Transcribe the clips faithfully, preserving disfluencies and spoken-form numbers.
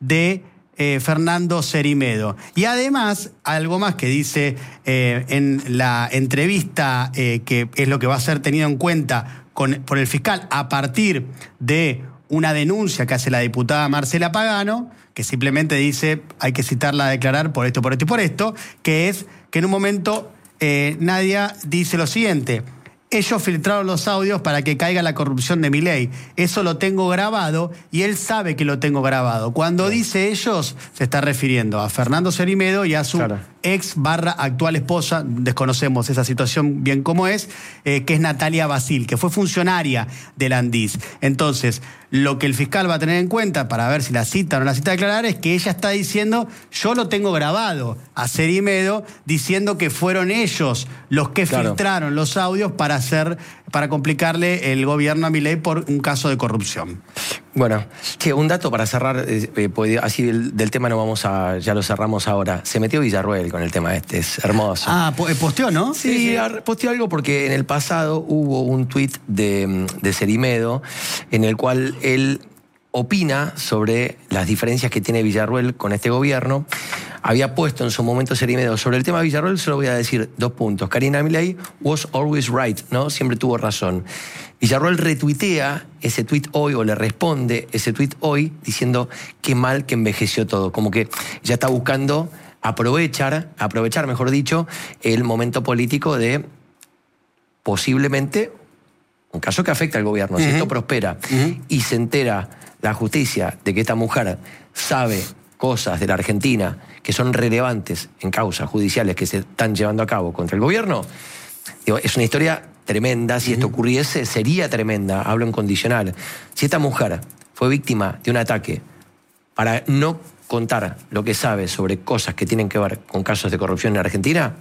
de eh, Fernando Cerimedo. Y además, algo más que dice eh, en la entrevista, eh, que es lo que va a ser tenido en cuenta con, por el fiscal a partir de una denuncia que hace la diputada Marcela Pagano, que simplemente dice hay que citarla a declarar por esto, por esto y por esto, que es que en un momento eh, Nadia dice lo siguiente: ellos filtraron los audios para que caiga la corrupción de Milei. Eso lo tengo grabado y él sabe que lo tengo grabado. Cuando dice ellos, se está refiriendo a Fernando Cerimedo y a su claro. ex barra actual esposa, desconocemos esa situación bien cómo es, eh, que es Natalia Basil, que fue funcionaria del Andis. Entonces, lo que el fiscal va a tener en cuenta para ver si la cita o no la cita a declarar es que ella está diciendo, yo lo tengo grabado a Cerimedo, diciendo que fueron ellos los que claro. filtraron los audios para hacer, para complicarle el gobierno a Milei por un caso de corrupción. Bueno, que un dato para cerrar, eh, pues, así del, del tema no vamos a, ya lo cerramos ahora. Se metió Villarruel con el tema este, es hermoso. Ah, posteó, ¿no? Sí, sí, sí, posteó algo porque en el pasado hubo un tuit de, de Cerimedo en el cual él opina sobre las diferencias que tiene Villarruel con este gobierno. Había puesto en su momento Cerimedo sobre el tema de Villarruel, solo voy a decir dos puntos. Karina Milei was always right, ¿no? Siempre tuvo razón. Villarruel retuitea ese tuit hoy, o le responde ese tuit hoy, diciendo qué mal que envejeció todo. Como que ya está buscando aprovechar, aprovechar, mejor dicho, el momento político de posiblemente un caso que afecta al gobierno. Uh-huh. Si esto prospera uh-huh. y se entera la justicia de que esta mujer sabe cosas de la Argentina que son relevantes en causas judiciales que se están llevando a cabo contra el gobierno, digo, es una historia tremenda. Si uh-huh. esto ocurriese, sería tremenda, hablo en condicional. Si esta mujer fue víctima de un ataque para no contar lo que sabe sobre cosas que tienen que ver con casos de corrupción en Argentina,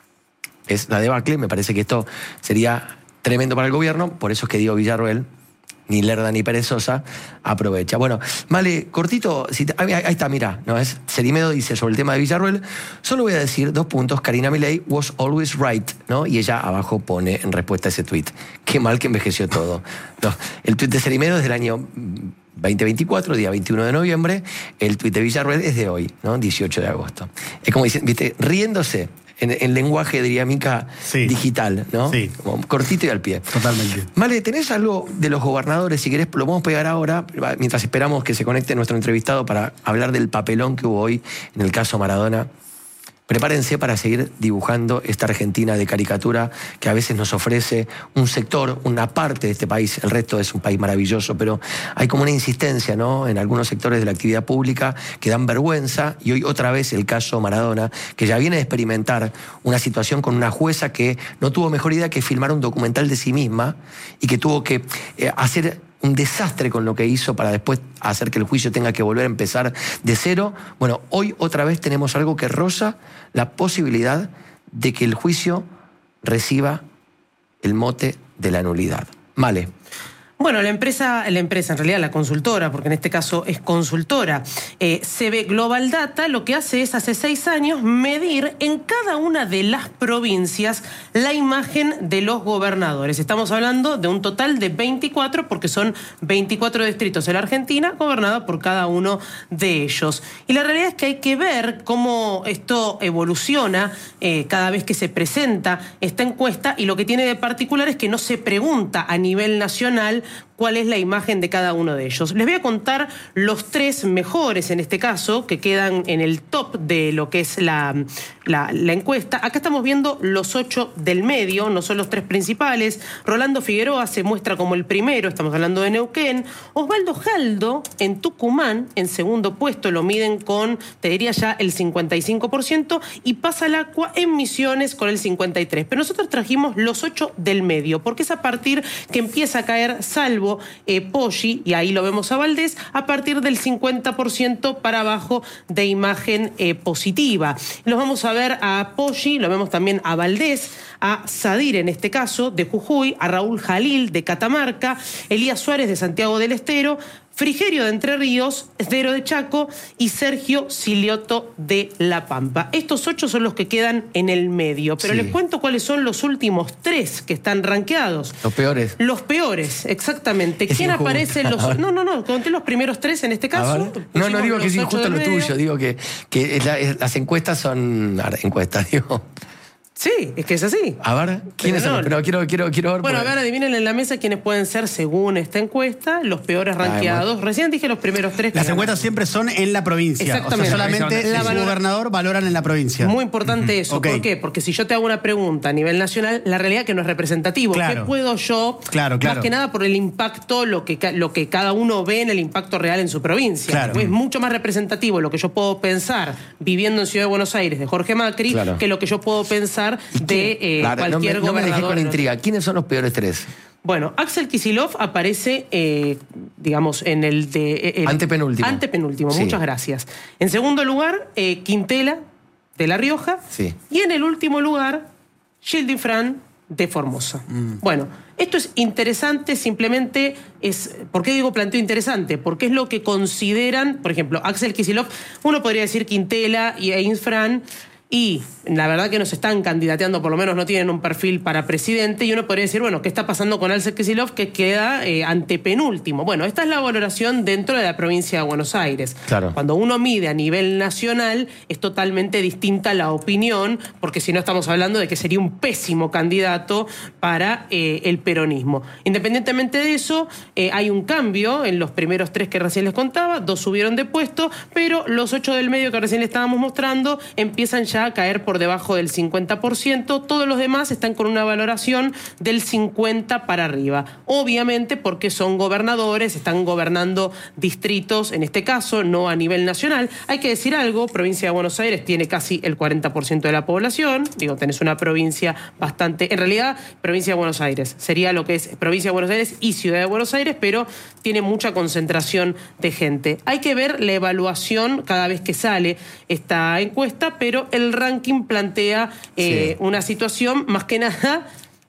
es la debacle. Me parece que esto sería tremendo para el gobierno, por eso es que digo Villarruel, ni lerda ni perezosa, aprovecha. Bueno, Male, cortito, si te, ahí, ahí está, mirá, ¿no? Es, Cerimedo dice sobre el tema de Villarruel, solo voy a decir dos puntos, Karina Milei was always right, ¿no? Y ella abajo pone en respuesta a ese tuit, qué mal que envejeció todo. No, el tuit de Cerimedo es del año veinte veinticuatro, día veintiuno de noviembre, el tuit de Villarruel es de hoy, ¿no? dieciocho de agosto. Es como dicen, viste, riéndose, En, en lenguaje, diría Mica, sí. digital, ¿no? Sí. Como cortito y al pie. Totalmente. Vale, ¿tenés algo de los gobernadores? Si querés, lo podemos pegar ahora, mientras esperamos que se conecte nuestro entrevistado para hablar del papelón que hubo hoy en el caso Maradona. Prepárense para seguir dibujando esta Argentina de caricatura que a veces nos ofrece un sector, una parte de este país. El resto es un país maravilloso, pero hay como una insistencia, ¿no?, en algunos sectores de la actividad pública que dan vergüenza. Y hoy otra vez el caso Maradona, que ya viene a experimentar una situación con una jueza que no tuvo mejor idea que filmar un documental de sí misma y que tuvo que eh, hacer un desastre con lo que hizo para después hacer que el juicio tenga que volver a empezar de cero. Bueno, hoy otra vez tenemos algo que roza la posibilidad de que el juicio reciba el mote de la nulidad. Male. Bueno, la empresa, la empresa, en realidad la consultora, porque en este caso es consultora, eh, C B Global Data, lo que hace es, hace seis años, medir en cada una de las provincias la imagen de los gobernadores. Estamos hablando de un total de veinticuatro, porque son veinticuatro distritos en la Argentina, gobernados por cada uno de ellos. Y la realidad es que hay que ver cómo esto evoluciona eh, cada vez que se presenta esta encuesta, y lo que tiene de particular es que no se pregunta a nivel nacional cuál es la imagen de cada uno de ellos. Les voy a contar los tres mejores, en este caso, que quedan en el top de lo que es la, la, la encuesta. Acá estamos viendo los ocho del medio, no son los tres principales. Rolando Figueroa se muestra como el primero, estamos hablando de Neuquén. Osvaldo Jaldo, en Tucumán, en segundo puesto, lo miden con, te diría ya, el cincuenta y cinco por ciento, y pasa el Acua en Misiones con el cincuenta y tres por ciento. Pero nosotros trajimos los ocho del medio, porque es a partir que empieza a caer, salvo eh, Poggi, y ahí lo vemos a Valdés, a partir del cincuenta por ciento para abajo de imagen eh, positiva. Los vamos a ver a Poggi, lo vemos también a Valdés, a Sadir en este caso, de Jujuy, a Raúl Jalil de Catamarca, Elías Suárez de Santiago del Estero, Frigerio de Entre Ríos, Esdero de Chaco y Sergio Silioto de La Pampa. Estos ocho son los que quedan en el medio, pero sí. les cuento cuáles son los últimos tres que están rankeados. Los peores. Los peores, exactamente. Es ¿Quién injusto. aparece en los...? No, no, no, conté los primeros tres en este caso. No, no digo que es injusto lo medio. tuyo, digo que, que es la, es, las encuestas son... encuestas, digo... Sí, es que es así. A ver, ¿quiénes Pero son? no, Pero quiero, quiero, quiero ver. Bueno, por... a ver, adivinen en la mesa quiénes pueden ser, según esta encuesta, los peores rankeados. Recién dije los primeros tres. Las encuestas siempre son en la provincia. Exactamente. O sea, solamente La el valora... gobernador valoran en la provincia. Muy importante eso. Okay. ¿Por qué? Porque si yo te hago una pregunta a nivel nacional, la realidad es que no es representativo. Claro. ¿Qué puedo yo? Claro, claro. Más que nada por el impacto, lo que, lo que cada uno ve en el impacto real en su provincia. Claro. Es mucho más representativo lo que yo puedo pensar viviendo en Ciudad de Buenos Aires de Jorge Macri claro. que lo que yo puedo pensar de eh, claro, cualquier no me, no me dejé gobernador. con la intriga. ¿Quiénes son los peores tres? Bueno, Axel Kicillof aparece, eh, digamos, en el de... El, antepenúltimo. Antepenúltimo, sí. muchas gracias. En segundo lugar, eh, Quintela, de La Rioja. Sí. Y en el último lugar, Gilles Fran, de Formosa. Mm. Bueno, esto es interesante, simplemente es... ¿Por qué digo planteo interesante? Porque es lo que consideran, por ejemplo, Axel Kicillof, uno podría decir Quintela y Gilles Fran... Y la verdad que nos están candidateando, por lo menos no tienen un perfil para presidente, y uno podría decir, bueno, ¿qué está pasando con Axel Kicillof que queda eh, antepenúltimo? Bueno, esta es la valoración dentro de la provincia de Buenos Aires. Claro. Cuando uno mide a nivel nacional, es totalmente distinta la opinión, porque si no estamos hablando de que sería un pésimo candidato para eh, el peronismo. Independientemente de eso, eh, hay un cambio en los primeros tres que recién les contaba, dos subieron de puesto, pero los ocho del medio que recién les estábamos mostrando empiezan ya a caer por debajo del cincuenta por ciento, todos los demás están con una valoración del cincuenta para arriba. Obviamente porque son gobernadores, están gobernando distritos, en este caso, no a nivel nacional. Hay que decir algo, provincia de Buenos Aires tiene casi el cuarenta por ciento de la población, digo, tenés una provincia bastante... En realidad, provincia de Buenos Aires sería lo que es provincia de Buenos Aires y ciudad de Buenos Aires, pero tiene mucha concentración de gente. Hay que ver la evaluación cada vez que sale esta encuesta, pero el ranking plantea eh, sí. una situación más que nada,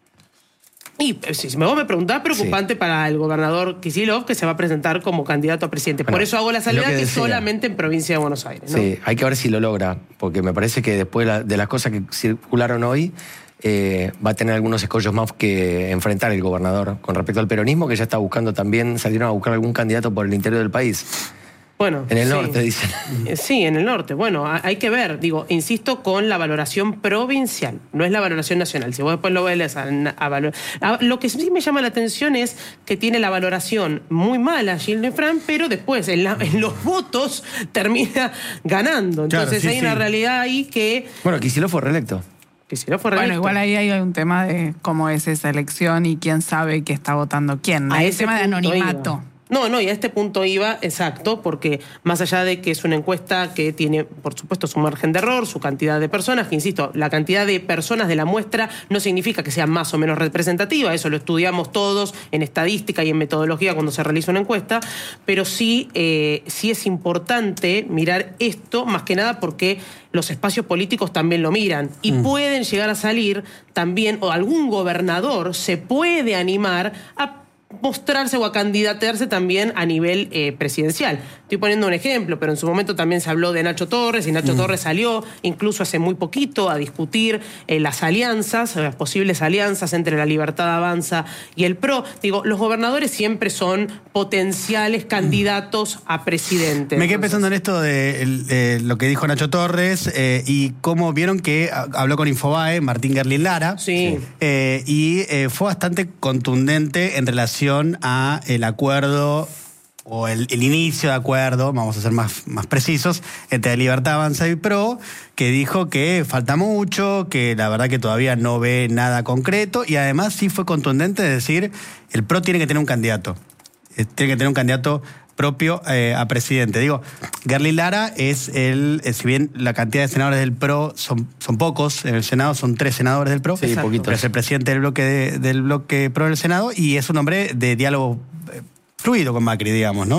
y si me vos me preguntás, preocupante sí. para el gobernador Kicillof, que se va a presentar como candidato a presidente. Bueno, por eso hago la salvedad que, que solamente en provincia de Buenos Aires, ¿no? Sí, hay que ver si lo logra, porque me parece que después de, la, de las cosas que circularon hoy, eh, va a tener algunos escollos más que enfrentar el gobernador con respecto al peronismo, que ya está buscando también, salieron a buscar algún candidato por el interior del país. Bueno, en el sí. norte, dicen. Sí, en el norte. Bueno, hay que ver, digo, insisto, con la valoración provincial, no es la valoración nacional. Si vos después lo ves a, a valorar. Lo que sí me llama la atención es que tiene la valoración muy mala Gilles Fran, pero después en, la, en los votos termina ganando. Entonces claro, sí, hay sí. una realidad ahí que... Bueno, Kicillof fue reelecto. Kicillof fue reelecto. Bueno, igual ahí hay un tema de cómo es esa elección y quién sabe que está votando quién. A hay ese un tema de anonimato. Iba. No, no, y a este punto iba, exacto, porque más allá de que es una encuesta que tiene, por supuesto, su margen de error, su cantidad de personas, que insisto, la cantidad de personas de la muestra no significa que sea más o menos representativa, eso lo estudiamos todos en estadística y en metodología cuando se realiza una encuesta, pero sí, eh, sí es importante mirar esto, más que nada porque los espacios políticos también lo miran y mm. pueden llegar a salir también, o algún gobernador se puede animar a mostrarse o a candidatearse también a nivel eh, presidencial. Estoy poniendo un ejemplo, pero en su momento también se habló de Nacho Torres, y Nacho mm. Torres salió incluso hace muy poquito a discutir eh, las alianzas, las posibles alianzas entre la Libertad Avanza y el P R O. Digo, los gobernadores siempre son potenciales candidatos a presidente. Me quedé pensando en esto de el, eh, lo que dijo Nacho Torres eh, y cómo vieron que habló con Infobae, Martín Gerlin Lara, sí. eh, y eh, fue bastante contundente en relación a el acuerdo o el, el inicio de acuerdo, vamos a ser más, más precisos, entre Libertad Avanza y P R O, que dijo que falta mucho, que la verdad que todavía no ve nada concreto, y además sí fue contundente de decir, el P R O tiene que tener un candidato, tiene que tener un candidato propio eh, a presidente. Digo, Gerlin Lara es el, eh, si bien la cantidad de senadores del P R O son, son pocos, en el Senado son tres senadores del P R O, sí, poquitos. Es el presidente del bloque, de, del bloque P R O en el Senado, y es un hombre de diálogo eh, fluido con Macri, digamos, ¿no?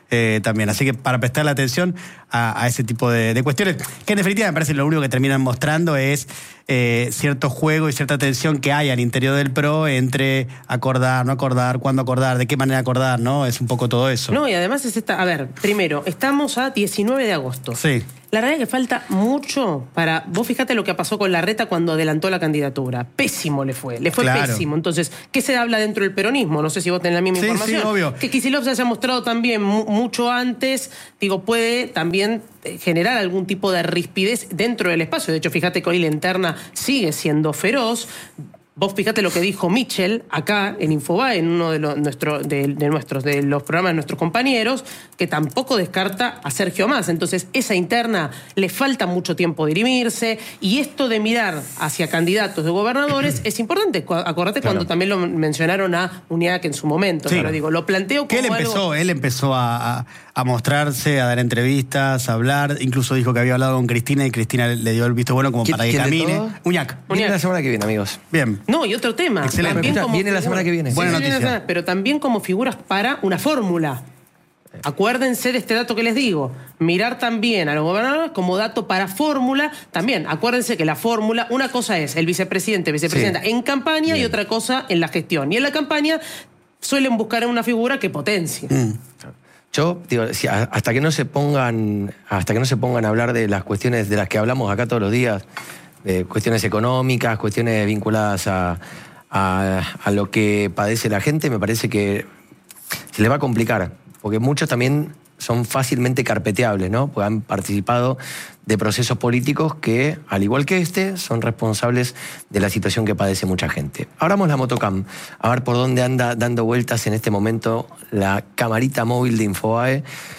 eh, también. Así que para prestarle atención a, a ese tipo de, de cuestiones, que en definitiva me parece lo único que terminan mostrando es eh, cierto juego y cierta tensión que hay al interior del P R O entre acordar, no acordar, cuándo acordar, de qué manera acordar, ¿no? Es un poco todo eso. No, y además es esta... A ver, primero, estamos a diecinueve de agosto. Sí. La realidad es que falta mucho para... Vos fíjate lo que pasó con Larreta cuando adelantó la candidatura. Pésimo le fue, le fue Claro. pésimo. Entonces, ¿qué se habla dentro del peronismo? No sé si vos tenés la misma Sí, información. sí, obvio. Que Kicillof se haya mostrado también mu- mucho antes, digo, puede también eh, generar algún tipo de rispidez dentro del espacio. De hecho, fíjate que hoy la interna sigue siendo feroz. Vos fíjate lo que dijo Mitchell acá en Infobae, en uno de, los, nuestro, de, de, nuestros, de los programas de nuestros compañeros, que tampoco descarta a Sergio Massa. Entonces, esa interna le falta mucho tiempo dirimirse, y esto de mirar hacia candidatos de gobernadores es importante. Cu- Acordate Claro. cuando también lo mencionaron a Uñac en su momento. Sí. Ahora digo, lo planteo Que como él empezó, algo... él empezó a, a, a mostrarse, a dar entrevistas, a hablar, incluso dijo que había hablado con Cristina y Cristina le dio el visto bueno como ¿Quién- para que quién de camine. todo? Uñac. Viene Uñac. la semana que viene, amigos. Bien. No, y otro tema. Excelente. También Escucha, como viene la figura- semana que viene. Buena Sí, viene la noticia. semana, pero también como figuras para una fórmula. Acuérdense de este dato que les digo. Mirar también a los gobernadores como dato para fórmula. También, acuérdense que la fórmula, una cosa es el vicepresidente, vicepresidenta Sí. en campaña, y Bien. otra cosa en la gestión. Y en la campaña suelen buscar una figura que potencie. Yo digo, si a- hasta que no se pongan, hasta que no se pongan a hablar de las cuestiones de las que hablamos acá todos los días, de cuestiones económicas, cuestiones vinculadas a, a, a lo que padece la gente, me parece que se les va a complicar, porque muchos también son fácilmente carpeteables, ¿no? Porque han participado de procesos políticos que, al igual que este, son responsables de la situación que padece mucha gente. Abramos la motocam, a ver por dónde anda dando vueltas en este momento la camarita móvil de Infobae.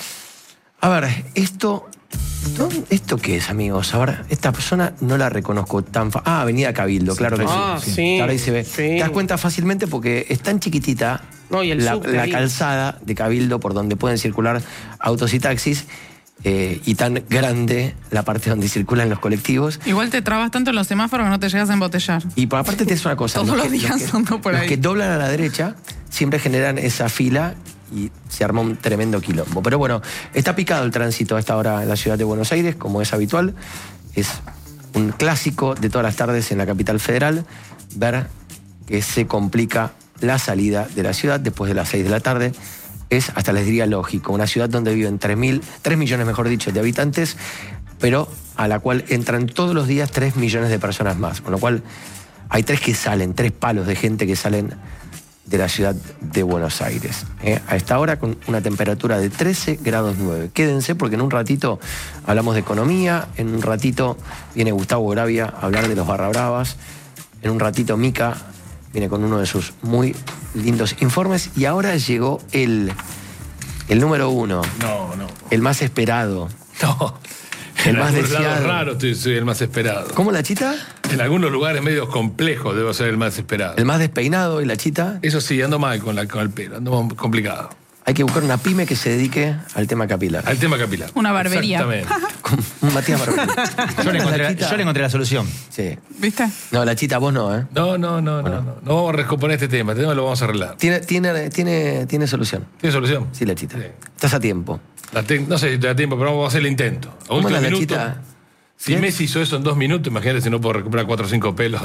A ver, esto... ¿no? ¿Esto qué es, amigos? Ahora, esta persona no la reconozco tan fácil. Ah, Avenida Cabildo, claro que Ah, sí. sí, Ahora ahí se ve. sí. Te das cuenta fácilmente porque es tan chiquitita No, y el la, subte la ahí. calzada de Cabildo por donde pueden circular autos y taxis, eh, y tan grande la parte donde circulan los colectivos. Igual te trabas tanto en los semáforos que no te llegas a embotellar. Y por aparte te es una cosa. Todos los los que- días los que- ando por los ahí. que doblan a la derecha siempre generan esa fila y se arma un tremendo quilombo. Pero bueno, está picado el tránsito a esta hora en la ciudad de Buenos Aires, como es habitual. Es un clásico de todas las tardes en la capital federal ver que se complica la salida de la ciudad después de las seis de la tarde. Es, hasta les diría, lógico. Una ciudad donde viven tres mil, tres millones, mejor dicho, de habitantes, pero a la cual entran todos los días tres millones de personas más. Con lo cual hay tres que salen, tres palos de gente que salen de la ciudad de Buenos Aires. ¿eh? A esta hora con una temperatura de trece grados nueve. Quédense porque en un ratito hablamos de economía, en un ratito viene Gustavo Gravia a hablar de los barra bravas, en un ratito Mica viene con uno de sus muy lindos informes, y ahora llegó el, el número uno, No, no. el más esperado, No. el En más algunos lados deseado. raros estoy- soy el más esperado. ¿Cómo la chita? En algunos lugares medios complejos debo ser el más esperado. El más despeinado, y la chita. Eso sí, ando mal con, la, con el pelo, ando complicado. Hay que buscar una pyme que se dedique al tema capilar. Al tema capilar. Una barbería. Exactamente. Con un Matías Barbero. Yo le, encontré, La la- chita- yo le encontré la solución. Sí. ¿Viste? No, la chita, vos no, ¿eh? No, no, no, no, no. No vamos a recomponer este tema. Este tema lo vamos a arreglar. Tiene, tiene, tiene, tiene solución. ¿Tiene solución? Sí, la chita. Sí. Estás a tiempo. La te- no sé si te da tiempo, pero vamos a hacer el intento. A ¿Cómo último anda la minuto. chita? Si ¿Bien? Messi hizo eso en dos minutos, imagínate si no puedo recuperar cuatro o cinco pelos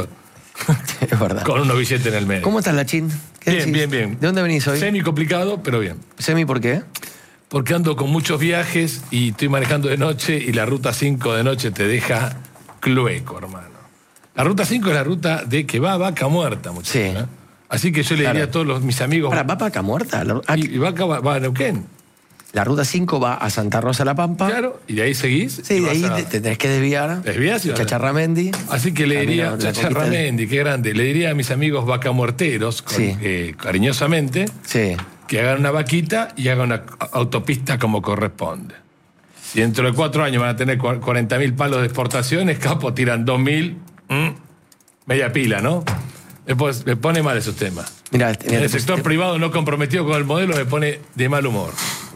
Es verdad. con unos billetes en el medio. ¿Cómo estás, la chin? ¿Qué Bien, decís? bien, bien. ¿De dónde venís hoy? Semi complicado, pero bien. Semi, ¿por qué? Porque ando con muchos viajes y estoy manejando de noche, y la ruta cinco de noche te deja clueco, hermano. La ruta cinco es la ruta de que va a Vaca Muerta, muchachos. Sí. ¿eh? Así que yo le Claro. diría a todos los, mis amigos... Para, ¿va para acá muerta? La, ah, y, y Vaca va, va a Neuquén, la ruta cinco va a Santa Rosa La Pampa. claro, y de ahí seguís. Sí, y de vas ahí a- te, te tenés que desviar. Desvías y vas a- Chacharramendi. Así que le Camino diría, a la conquista del- Chacharramendi, qué grande, le diría a mis amigos vacamuerteros, con- Sí. eh, cariñosamente, Sí. que hagan una vaquita y hagan una autopista como corresponde. Si dentro de cuatro años van a tener cuarenta mil palos de exportaciones, capo, tiran dos mil, mm, media pila, ¿no? Me, pos- me pone mal esos temas. Mira, En el sector privado no comprometido con el modelo me pone de mal humor.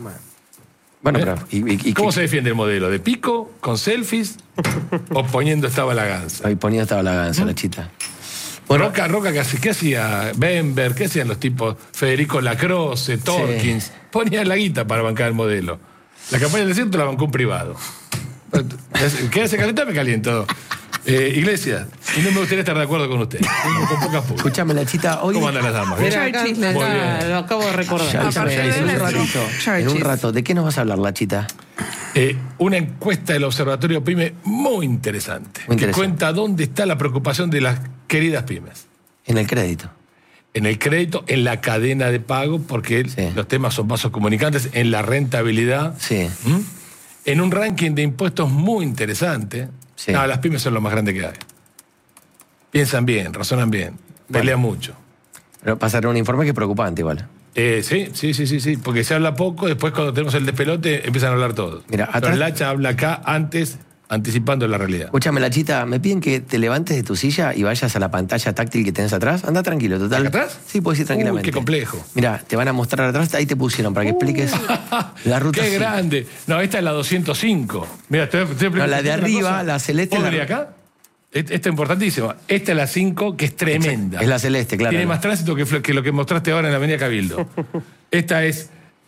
Bueno, ¿Eh? pero. ¿Y, y, y ¿Cómo qué- se defiende el modelo? ¿De pico? ¿Con selfies? ¿O poniendo esta balaganza? Ahí poniendo estaba la gansa, la chita. Bueno, Roca, Roca, ¿qué hacía? ¿Qué hacía Bember? ¿Qué hacían los tipos? Federico Lacroze, Torkins. Sí. Ponían la guita para bancar el modelo. La campaña del desierto la bancó un privado. Quédese calentado, me caliento. Eh, Iglesias, y no me gustaría estar de acuerdo con usted. Con pocas pulgas. Escuchame, la chita. Hoy... ¿Cómo andan las damas? Mira, acá, acá, lo acabo de recordar. Ya, ya, ya, en un ratito. En un rato. ¿De qué nos vas a hablar, la chita? Eh, una encuesta del Observatorio PYME muy interesante. Muy interesante. Que cuenta dónde está la preocupación de las queridas pymes. En el crédito. En el crédito, en la cadena de pago, porque sí. los temas son vasos comunicantes, en la rentabilidad. Sí. ¿Mm? En un ranking de impuestos muy interesante. Sí. No, las pymes son lo más grande que hay. Piensan bien, razonan bien, pelean bueno. mucho. Pero pasaron un informe que es preocupante igual. Eh, sí, sí, sí, sí, sí, porque se habla poco, después cuando tenemos el despelote empiezan a hablar todos. Mira, atrás... Pero Lacha habla acá antes, anticipando la realidad. Escúchame, Lachita, me piden que te levantes de tu silla y vayas a la pantalla táctil que tenés atrás. Anda tranquilo, total. ¿Acá atrás? Sí, puedes ir tranquilamente. Uy, qué complejo. Mira, te van a mostrar atrás, ahí te pusieron para que expliques uh, la ruta. ¡Qué sí. grande! No, esta es la doscientos cinco. Mira, te, te no, la de arriba, la celeste. ¿Puedo la... venir acá? Esta es importantísima. Esta es la cinco, que es tremenda. Es la celeste, claro. Tiene más tránsito que, que lo que mostraste ahora en la Avenida Cabildo. Esta es,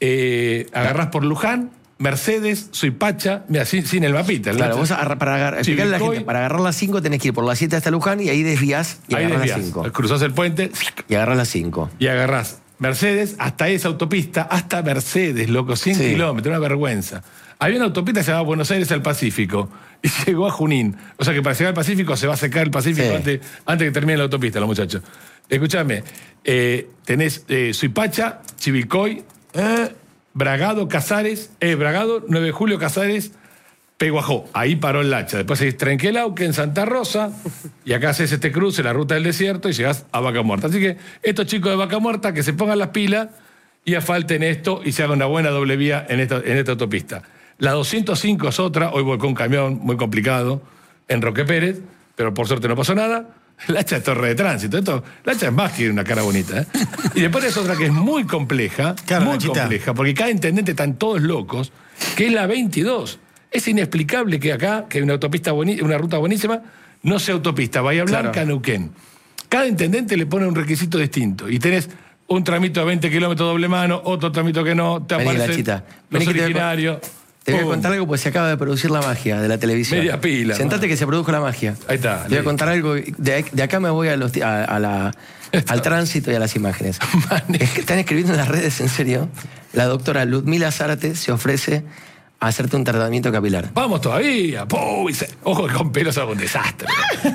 eh, agarrás por Luján, Mercedes, Suipacha, mira, sin, sin el mapita. Claro, ¿no? vos agarra, para agarrar, explicarle a la gente, para agarrar la cinco tenés que ir por la siete hasta Luján y ahí desvías y ahí agarrás desvías. la cinco. Cruzás el puente y agarrás la cinco. Y agarrás Mercedes hasta esa autopista, hasta Mercedes, loco, cien sí. kilómetros, una vergüenza. Había una autopista que se llamaba Buenos Aires al Pacífico y llegó a Junín. O sea que para llegar al Pacífico se va a secar el Pacífico sí. antes, antes que termine la autopista, los muchachos. Escúchame, eh, tenés eh, Suipacha, Chivilcoy, eh, Bragado, Casares, eh, Bragado, nueve de julio, Casares, Peguajó. Ahí paró el Lacha. Después seguís Trenquelauque en Santa Rosa y acá haces este cruce, la ruta del desierto y llegás a Vaca Muerta. Así que estos chicos de Vaca Muerta que se pongan las pilas y asfalten esto y se haga una buena doble vía en esta, en esta autopista. La doscientos cinco es otra, hoy volcó un camión muy complicado en Roque Pérez, pero por suerte no pasó nada. La Hacha es torre de tránsito. Esto, la Hacha es más que una cara bonita. ¿eh? Y después es otra que es muy compleja, claro, muy Nachita. compleja, porque cada intendente están todos locos, que es la veintidós. Es inexplicable que acá, que hay una autopista una ruta buenísima, no sea autopista. Bahía Blanca, claro. Neuquén. Cada intendente le pone un requisito distinto. Y tenés un tramito a veinte kilómetros doble mano, otro tramito que no, te Vení, aparecen Lachita. los Vení originarios. Te voy a contar algo porque se acaba de producir la magia de la televisión. Media pila. Sentate man. que se produjo la magia. Ahí está. Te voy a contar algo. De, de acá me voy a los, a, a la, al tránsito y a las imágenes. Es que están escribiendo en las redes, en serio. La doctora Ludmila Zárate se ofrece a hacerte un tratamiento capilar. Vamos todavía. ¡Pum! Ojo, con pelos hago un desastre.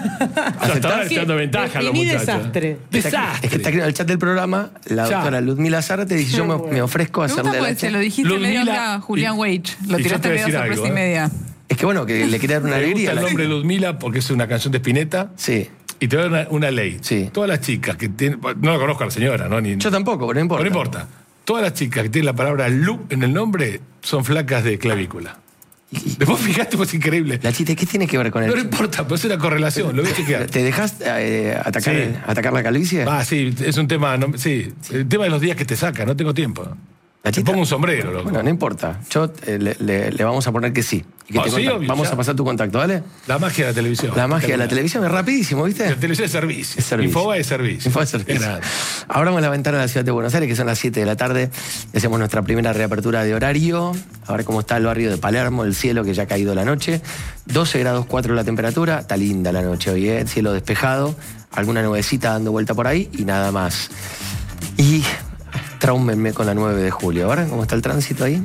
Hasta ahora está dando ventaja los muchachos. desastre. Desastre. Es que está aquí en el chat del programa la ya. doctora Ludmila Zárate dice, yo me, me ofrezco a me hacerle pues, la... Se lo dijiste Ludmila, medio a Julián Weich. Lo y tiraste medio sorpresa algo, y media. ¿eh? Es que bueno, que le quiere dar una me alegría. Me gusta el nombre Ludmila porque es una canción de Spinetta. Sí. Y te voy a dar una, una ley. Sí. Todas las chicas que tienen... No la conozco a la señora, ¿no? Ni, yo tampoco, pero no importa. Pero no importa. Todas las chicas que tienen la palabra Lu en el nombre son flacas de clavícula. Después fijaste, pues increíble. La chita, ¿qué tiene que ver con eso? No, no importa, pues es una correlación, lo voy a chequear. ¿Te dejas eh, atacar, sí. atacar la calvicie? Ah, sí, es un tema, no, sí, sí, el tema de los días que te saca, no tengo tiempo. ¿La Te pongo un sombrero, loco. Bueno, no importa. Yo eh, le, le, le vamos a poner que sí. Y que ah, te sí, obvio, vamos ya. a pasar tu contacto, ¿vale? La magia de la televisión. La magia de la televisión es rapidísimo, ¿viste? La televisión es servicio. Es servicio. Infoba es servicio. Infoba es servicio. Abramos la ventana de la ciudad de Buenos Aires, que son las siete de la tarde. Hacemos nuestra primera reapertura de horario. A ver cómo está el barrio de Palermo, el cielo que ya ha caído la noche. doce grados cuatro la temperatura. Está linda la noche hoy, ¿eh? Cielo despejado. Alguna nubecita dando vuelta por ahí y nada más. Y... traúmenme con la nueve de julio. ¿Ahora cómo está el tránsito ahí?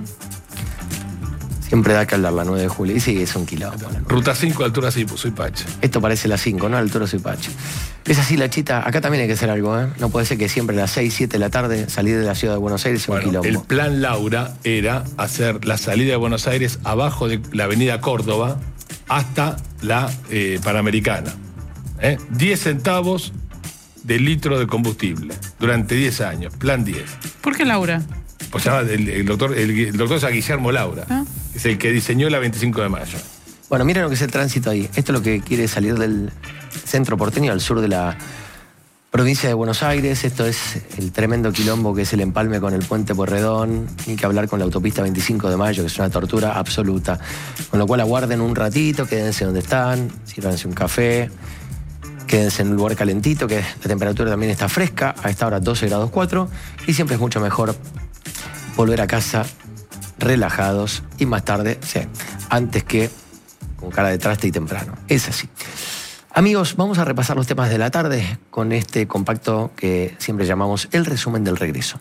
Siempre da que hablar la nueve de julio. Y sí, es un kilómetro. Ruta cinco, altura Suipacha. Esto parece la cinco, ¿no? Altura Suipacha. Es así, la chita. Acá también hay que hacer algo, ¿eh? No puede ser que siempre a las seis, siete de la tarde salir de la ciudad de Buenos Aires sea bueno, un quilombo. El plan Laura era hacer la salida de Buenos Aires abajo de la avenida Córdoba hasta la eh, Panamericana. ¿Eh? diez centavos de litro de combustible durante diez años, plan diez. ¿Por qué Laura? Pues llama el, el doctor el, el doctor es Guillermo Laura, ¿ah? Es el que diseñó la veinticinco de mayo. Bueno, miren lo que es el tránsito ahí. Esto es lo que quiere salir del centro porteño al sur de la provincia de Buenos Aires. Esto es el tremendo quilombo que es el empalme con el puente Pueyrredón. Ni que hablar con la autopista veinticinco de mayo, que es una tortura absoluta. Con lo cual aguarden un ratito, quédense donde están, sírvanse un café. Quédense en un lugar calentito, que la temperatura también está fresca, a esta hora doce grados cuatro, y siempre es mucho mejor volver a casa relajados y más tarde, sí, antes que con cara de traste y temprano. Es así. Amigos, vamos a repasar los temas de la tarde con este compacto que siempre llamamos el resumen del regreso.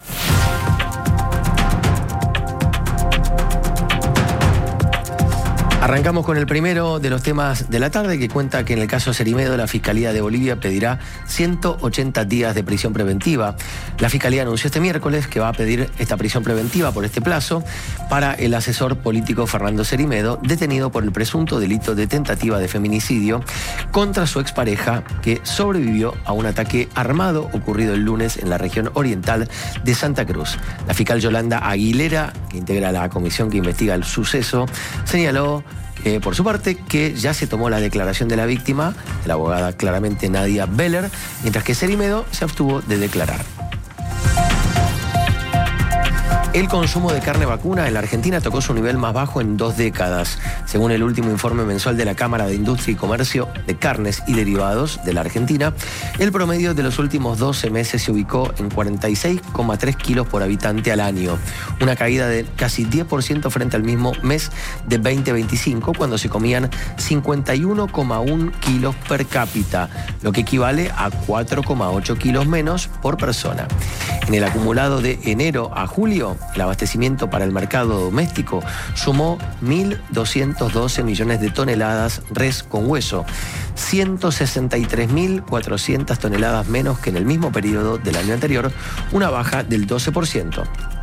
Arrancamos con el primero de los temas de la tarde, que cuenta que en el caso Cerimedo la Fiscalía de Bolivia pedirá ciento ochenta días de prisión preventiva. La Fiscalía anunció este miércoles que va a pedir esta prisión preventiva por este plazo para el asesor político Fernando Cerimedo, detenido por el presunto delito de tentativa de feminicidio contra su expareja, que sobrevivió a un ataque armado ocurrido el lunes en la región oriental de Santa Cruz. La fiscal Yolanda Aguilera, que integra la comisión que investiga el suceso, señaló Eh, por su parte, que ya se tomó la declaración de la víctima, de la abogada claramente Nadia Beller, mientras que Cerimedo se abstuvo de declarar. El consumo de carne vacuna en la Argentina tocó su nivel más bajo en dos décadas. Según el último informe mensual de la Cámara de Industria y Comercio de Carnes y Derivados de la Argentina, el promedio de los últimos doce meses se ubicó en cuarenta y seis coma tres kilos por habitante al año, una caída de casi diez por ciento frente al mismo mes de veinte veinticinco, cuando se comían cincuenta y uno coma uno kilos per cápita, lo que equivale a cuatro coma ocho kilos menos por persona. En el acumulado de enero a julio, el abastecimiento para el mercado doméstico sumó mil doscientos doce millones de toneladas res con hueso, ciento sesenta y tres mil cuatrocientas toneladas menos que en el mismo periodo del año anterior, una baja del doce por ciento.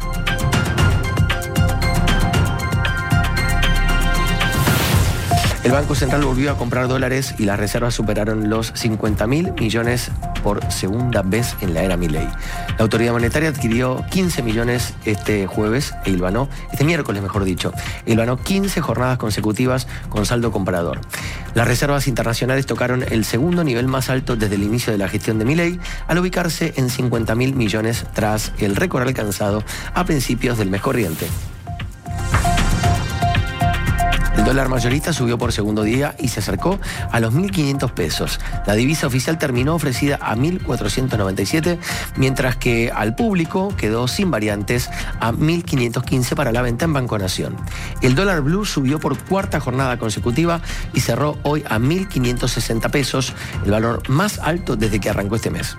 El Banco Central volvió a comprar dólares y las reservas superaron los cincuenta mil millones por segunda vez en la era Milei. La autoridad monetaria adquirió quince millones este jueves e hilvanó, este miércoles mejor dicho, hilvanó quince jornadas consecutivas con saldo comprador. Las reservas internacionales tocaron el segundo nivel más alto desde el inicio de la gestión de Milei, al ubicarse en cincuenta mil millones tras el récord alcanzado a principios del mes corriente. El dólar mayorista subió por segundo día y se acercó a los mil quinientos pesos. La divisa oficial terminó ofrecida a mil cuatrocientos noventa y siete, mientras que al público quedó sin variantes a mil quinientos quince para la venta en Banco Nación. El dólar blue subió por cuarta jornada consecutiva y cerró hoy a mil quinientos sesenta pesos, el valor más alto desde que arrancó este mes.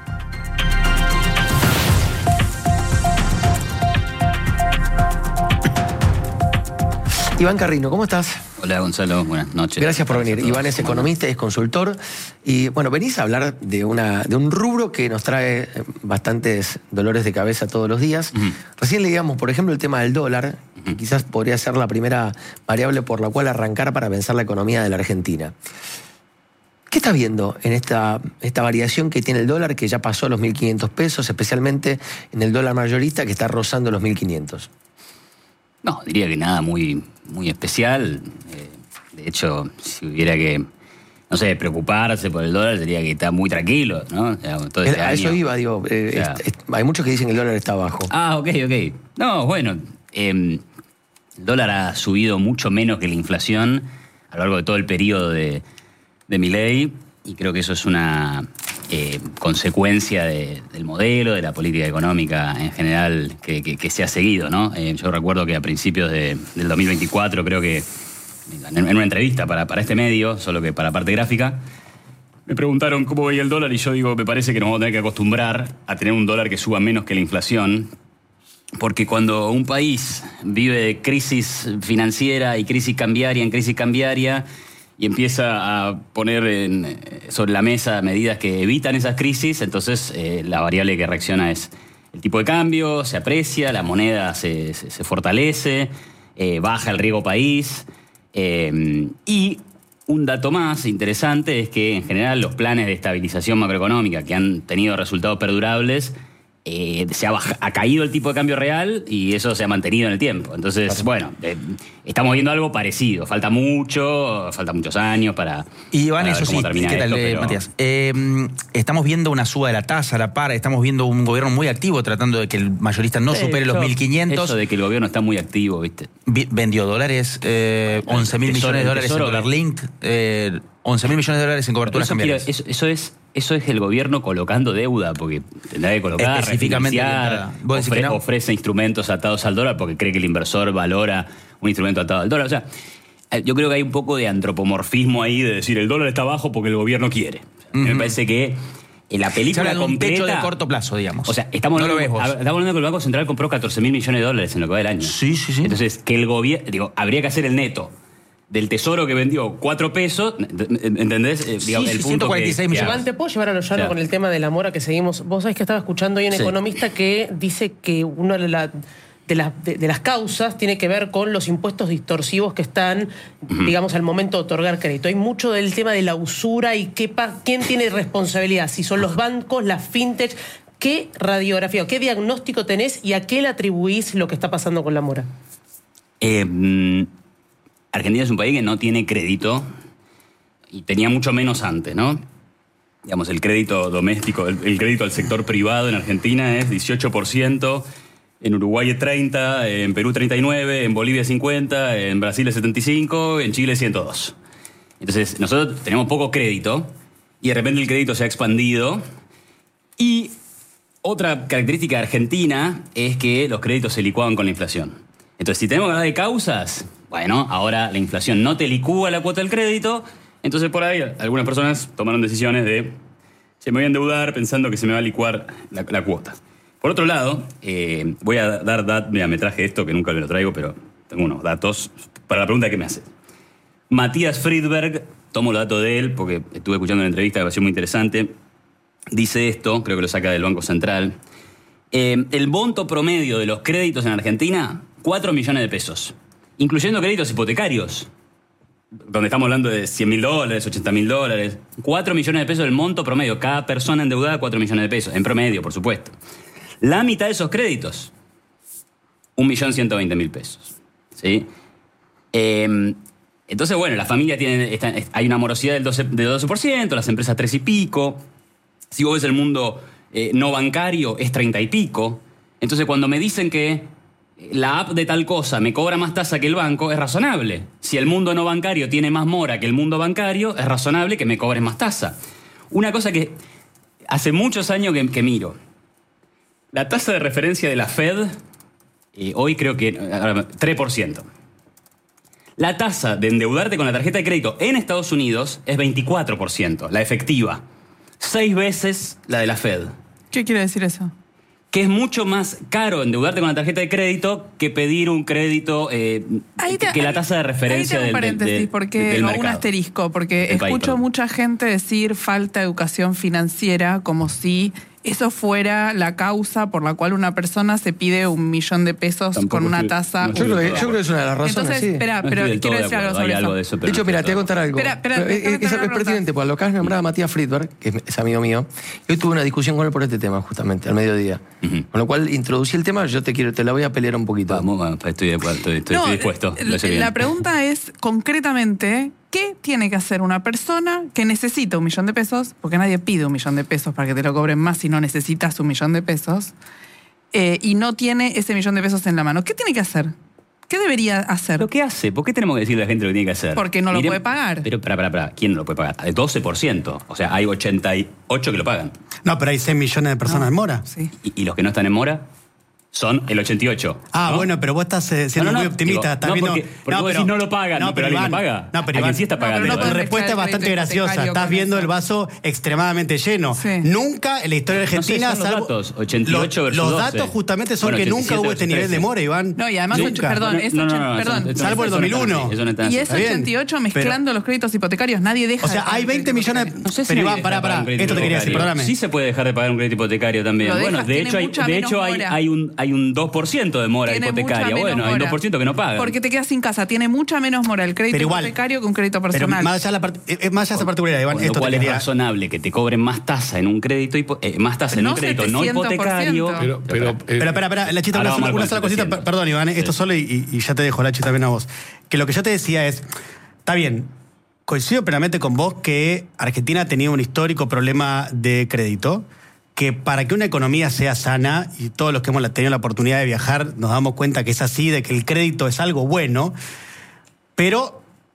Iván Carrino, ¿cómo estás? Hola Gonzalo, buenas noches. Gracias por venir. Iván es economista, es consultor y bueno, venís a hablar de, una, de un rubro que nos trae bastantes dolores de cabeza todos los días. Uh-huh. Recién leíamos, por ejemplo, el tema del dólar, uh-huh. que quizás podría ser la primera variable por la cual arrancar para pensar la economía de la Argentina. ¿Qué estás viendo en esta, esta variación que tiene el dólar, que ya pasó los mil quinientos pesos, especialmente en el dólar mayorista que está rozando los mil quinientos? No, diría que nada muy, muy especial. Eh, de hecho, si hubiera que, no sé, preocuparse por el dólar, diría que está muy tranquilo, ¿no? O sea, todo este a año, eso iba, digo. Eh, o sea, es, es, hay muchos que dicen que el dólar está bajo. Ah, ok, ok. No, bueno, eh, el dólar ha subido mucho menos que la inflación a lo largo de todo el periodo de, de Milei, y creo que eso es una eh, consecuencia de, del modelo, de la política económica en general que, que, que se ha seguido, ¿no? Eh, yo recuerdo que a principios de, del dos mil veinticuatro, creo que en, en una entrevista para, para este medio, solo que para parte gráfica, me preguntaron cómo veía el dólar y yo digo, me parece que nos vamos a tener que acostumbrar a tener un dólar que suba menos que la inflación, porque cuando un país vive de crisis financiera y crisis cambiaria en crisis cambiaria, y empieza a poner en, sobre la mesa medidas que evitan esas crisis, entonces eh, la variable que reacciona es el tipo de cambio, se aprecia, la moneda se, se, se fortalece, eh, baja el riesgo país. Eh, y un dato más interesante es que en general los planes de estabilización macroeconómica que han tenido resultados perdurables, Eh, se ha, baja, ha caído el tipo de cambio real y eso se ha mantenido en el tiempo. Entonces, claro. bueno, eh, estamos viendo algo parecido. Falta mucho, falta muchos años para, y Iván, para eso ver cómo sí, termina ¿qué tal, esto, pero... Matías? Eh, estamos viendo una suba de la tasa, la par, estamos viendo un gobierno muy activo tratando de que el mayorista no sí, supere los mil quinientos. Eso de que el gobierno está muy activo, ¿viste? Vendió dólares, eh, once mil millones de dólares en dólar linked, eh, once mil millones de dólares en Pero coberturas eso, quiero- cambiarias. eso, eso es, eso es el gobierno colocando deuda, porque tendrá que colocar, Específicamente refinanciar, orientada. ¿Vos decís ofre- que no? ofrece instrumentos atados al dólar porque cree que el inversor valora un instrumento atado al dólar. O sea, eh, yo creo que hay un poco de antropomorfismo ahí de decir el dólar está bajo porque el gobierno quiere. A mí Me Ujú. parece que en la Se película habla de un completa... techo de corto plazo, digamos. O sea, estamos no lo hablando, ves vos. estamos hablando que el Banco Central compró catorce mil millones de dólares en lo que va del año. Sí, sí, sí. Entonces, que el gobierno, digo, habría que hacer el neto del tesoro que vendió cuatro pesos, ¿entendés? Eh, Sí, digamos, sí, el punto ciento cuarenta y seis que- que millones. hagas. Iván, ¿te puedo llevar a lo llano Claro. con el tema de la mora que seguimos? Vos sabés que estaba escuchando hoy un Sí. economista que dice que una de, la- de, las- de- de las causas tiene que ver con los impuestos distorsivos que están, digamos, al momento de otorgar crédito. Hay mucho del tema de la usura y qué pa- quién tiene responsabilidad, si son los bancos, las fintech. ¿Qué radiografía o qué diagnóstico tenés y a qué le atribuís lo que está pasando con la mora? Eh, mm, Argentina es un país que no tiene crédito y tenía mucho menos antes, ¿no? Digamos, el crédito doméstico, el, el crédito al sector privado en Argentina es dieciocho por ciento, en Uruguay es treinta por ciento, en Perú treinta y nueve por ciento, en Bolivia cincuenta por ciento, en Brasil es setenta y cinco por ciento, en Chile ciento dos por ciento. Entonces, nosotros tenemos poco crédito y de repente el crédito se ha expandido. Y otra característica de Argentina es que los créditos se licuaban con la inflación. Entonces, si tenemos que hablar de causas, bueno, ahora la inflación no te licúa la cuota del crédito, entonces por ahí algunas personas tomaron decisiones de se me voy a endeudar pensando que se me va a licuar la, la cuota. Por otro lado, eh, voy a dar datos, mira, me traje esto que nunca me lo traigo, pero tengo unos datos para la pregunta que me hace. Matías Friedberg, tomo los datos de él porque estuve escuchando una entrevista que me pareció muy interesante, dice esto, creo que lo saca del Banco Central. Eh, el monto promedio de los créditos en Argentina, cuatro millones de pesos, incluyendo créditos hipotecarios, donde estamos hablando de cien mil dólares, ochenta mil dólares, cuatro millones de pesos el monto promedio, cada persona endeudada cuatro millones de pesos, en promedio, por supuesto. La mitad de esos créditos, un millón ciento veinte mil pesos. ¿Sí? Eh, entonces, bueno, las familias tienen, están, hay una morosidad del doce, del doce por ciento, las empresas tres y pico. Si vos ves el mundo eh, no bancario, es treinta y pico. Entonces, cuando me dicen que la app de tal cosa me cobra más tasa que el banco, es razonable. Si el mundo no bancario tiene más mora que el mundo bancario, es razonable que me cobres más tasa. Una cosa que hace muchos años que, que miro. La tasa de referencia de la Fed, eh, hoy creo que eh, tres por ciento. La tasa de endeudarte con la tarjeta de crédito en Estados Unidos es veinticuatro por ciento, la efectiva. Seis veces la de la Fed. ¿Qué quiere decir eso? Que es mucho más caro endeudarte con la tarjeta de crédito que pedir un crédito, eh, Ahí te- que la ahí- tasa de referencia ahí del, te hago un del, paréntesis, del- porque, del o mercado. un asterisco, porque Del país, escucho perdón. mucha gente decir falta de educación financiera como si eso fuera la causa por la cual una persona se pide un millón de pesos Tampoco con una estoy- tasa. no Yo estoy creo, que, del todo yo creo que es una de las razones, Entonces, sí. espera, No pero estoy del todo quiero de decir acuerdo, algo sobre hay algo eso. de eso, pero De hecho, no mira, estoy te voy a del contar algo. Espera, espera, Eh, déjame eh, terminar es, la es pregunta. pertinente, porque lo que has nombrado a Matías Friedberg, que es, es amigo mío, y hoy tuve una discusión con él por este tema, justamente, al mediodía. Ujú. Con lo cual, introducí el tema, yo te quiero, te la voy a pelear un poquito. Vamos, vamos, estoy, de acuerdo, estoy, estoy- No, estoy dispuesto. eh, lo sé bien. la pregunta es concretamente, ¿qué tiene que hacer una persona que necesita un millón de pesos? Porque nadie pide un millón de pesos para que te lo cobren más si no necesitas un millón de pesos. eh, y no tiene ese millón de pesos en la mano. ¿Qué tiene que hacer? ¿Qué debería hacer? ¿Lo que hace? ¿Por qué tenemos que decirle a la gente lo que tiene que hacer? Porque no lo Miren- puede pagar. Pero, para, para, para. ¿Quién no lo puede pagar? El doce por ciento. O sea, hay ochenta y ocho que lo pagan. No, pero hay seis millones de personas No. en mora. Sí. ¿Y, y los que no están en mora? Son el ochenta y ocho. Ah, ¿no? bueno, pero vos estás eh, siendo No, no, muy no, optimista. digo, estás no, viendo. porque- porque vos decís, no lo pagan, no, pero alguien Iván, lo paga. No, pero Alguien Iván, sí está No, pero pagando. no tu podés respuesta es mezclar el bastante crédito graciosa. hipotecario Estás con viendo eso. el vaso extremadamente lleno. Sí. Nunca en la historia de No sé, Argentina, son los salvo- datos, ochenta y ocho los, versus los doce. datos justamente son Bueno, que nunca ochenta y siete hubo este versus nivel de trece. mora, Iván. No, y además, Nunca. perdón, es No, no, ocho- no, no, perdón. eso- eso- Salvo el eso no es tan dos mil uno. así, eso no es tan Y así. es Está bien, ochenta y ocho mezclando los créditos hipotecarios. Nadie deja O sea, de pagar hay el veinte crédito millones. hipotecario. No sé si Pero nadie Iván, deja pará, de pagar pará. un crédito Esto te quería decir, hipotecario. perdóname. Sí se puede dejar de pagar un crédito hipotecario también. Lo deja, bueno, de tiene hecho, hay, mucha de menos hecho hay, mora. hay, un, hay un dos por ciento de mora Tiene mucha hipotecaria. menos Bueno, hay un mora. dos por ciento que no pagan. Porque te quedas sin casa. Tiene mucha menos mora el crédito Pero igual. hipotecario que un crédito Pero personal. más allá de la part- eh, más allá de esa particularidad, Iván, Con lo esto te cual es quería. razonable que te cobren más tasa en un crédito hipo- eh, más tasa en No un crédito no setecientos por ciento. hipotecario. Pero, pero, eh, Pero espera, espera, la chita, Ahora una, vamos sola- al una cuento, sola cosita, trescientos. perdón, Iván, esto Sí. solo y, y ya te dejo, Lachi, también a vos. Que lo que yo te decía es, está bien, coincido plenamente con vos que Argentina tenía un histórico problema de crédito, que para que una economía sea sana, y todos los que hemos tenido la oportunidad de viajar nos damos cuenta que es así, de que el crédito es algo bueno, pero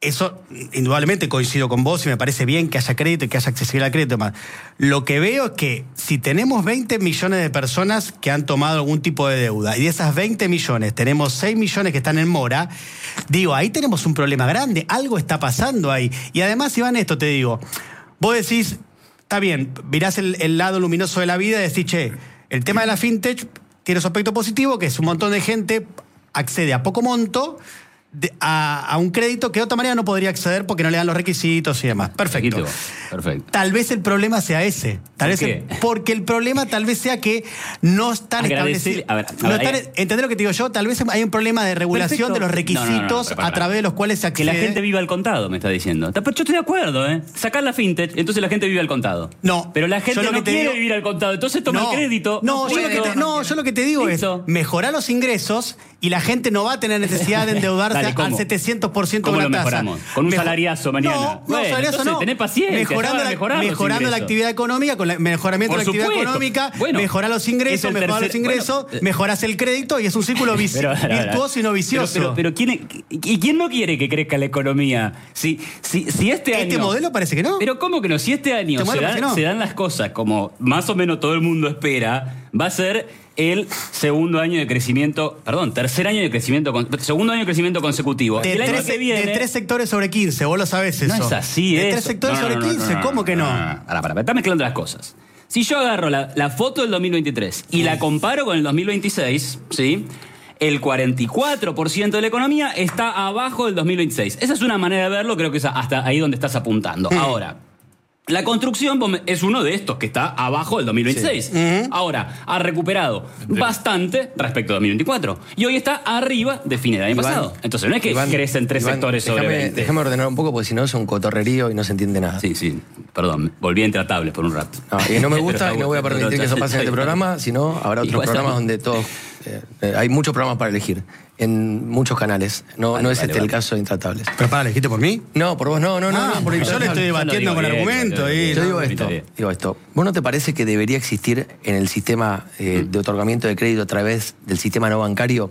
eso, indudablemente coincido con vos y me parece bien que haya crédito y que haya accesibilidad al crédito. Más. Lo que veo es que si tenemos veinte millones de personas que han tomado algún tipo de deuda y de esas veinte millones tenemos seis millones que están en mora, digo, ahí tenemos un problema grande, algo está pasando ahí. Y además, Iván, esto te digo, vos decís, está bien, mirás el, el lado luminoso de la vida y decís, che, el tema de la fintech tiene su aspecto positivo, que es un montón de gente accede a poco monto de, a, a un crédito que de otra manera no podría acceder porque no le dan los requisitos y demás. Perfecto. Perfecto. Tal vez el problema sea ese. Tal vez qué? el, porque el problema tal vez sea que no están Agradecer- establecidos. a ver, a No ver, están- hay- ¿Entendés lo que te digo yo? Tal vez hay un problema de regulación Perfecto. de los requisitos No, no, no, no, pero, para, a través de los cuales se Que accede. la gente viva al contado, me está diciendo. Pero yo estoy de acuerdo, ¿eh? Sacar la fintech, entonces la gente vive al contado. No. Pero la Yo gente lo que no te quiere digo- vivir al contado, entonces toma No, el crédito. No, yo lo, que puedo. te, no yo lo que te digo Listo. es mejorar los ingresos y la gente no va a tener necesidad de endeudarse Dale, al ¿cómo? setecientos por ciento de ¿Cómo una lo tasa. mejoramos? Con un Mejo- salariazo mañana. No, no, Bueno, salariazo entonces no. tené paciencia, Mejorando, ya va a la, mejorar los mejorando la ingresos. actividad económica, con el mejoramiento Por de la actividad supuesto. económica, Bueno, mejorar los ingresos, es el mejorar los tercer- ingresos, bueno, eh, mejoras el crédito y es un círculo vici- Pero, pero, virtuoso y no vicioso. Pero, pero, pero ¿quién, ¿y quién no quiere que crezca la economía? Si, si, si este año... Este modelo parece que no. Pero ¿cómo que no? Si este año Este se, modelo dan, parece que no. se dan las cosas como más o menos todo el mundo espera, va a ser el segundo año de crecimiento, perdón, tercer año de crecimiento, con- segundo año de crecimiento consecutivo. de, el año tres, que viene... de tres sectores sobre quince, vos lo sabés eso. No es así, De eso. tres sectores No, no, sobre no, no, quince, no, no, ¿cómo que no? no, no, no. Pará, pará, está mezclando las cosas. Si yo agarro la, la foto del dos mil veintitrés y la comparo con el dos mil veintiséis, ¿sí? El cuarenta y cuatro por ciento de la economía está abajo del dos mil veintiséis. Esa es una manera de verlo, creo que es hasta ahí donde estás apuntando. Ahora, la construcción vos me- es uno de estos que está abajo del dos mil veintiséis. Ahora, ha recuperado bastante respecto al dos mil veinticuatro. Y hoy está arriba de fin del año Iván, pasado. Entonces no es que Iván, crecen tres Iván, sectores sobre déjame, veinte. Déjame ordenar un poco porque si no es un cotorrerío y no se entiende nada. Sí, sí, perdón, volví a intratables por un rato. No, y no me Pero gusta está y no voy a bueno, permitir pero que eso está- pase en este está bien. programa, sino habrá otros Igual programas está- donde todos... eh, eh, hay muchos programas para elegir, en muchos canales. No, Vale, no es vale, este el vale. caso de Intratables. Pero para, ¿elegiste por mí? No, por vos no, no, no. Ah, no, porque por yo le estoy Intratables. debatiendo Yo con lo digo bien, argumentos. yo lo y- digo Yo digo bien. esto, Bien. digo esto. ¿Vos no te parece que debería existir en el sistema eh, de otorgamiento de crédito a través del sistema no bancario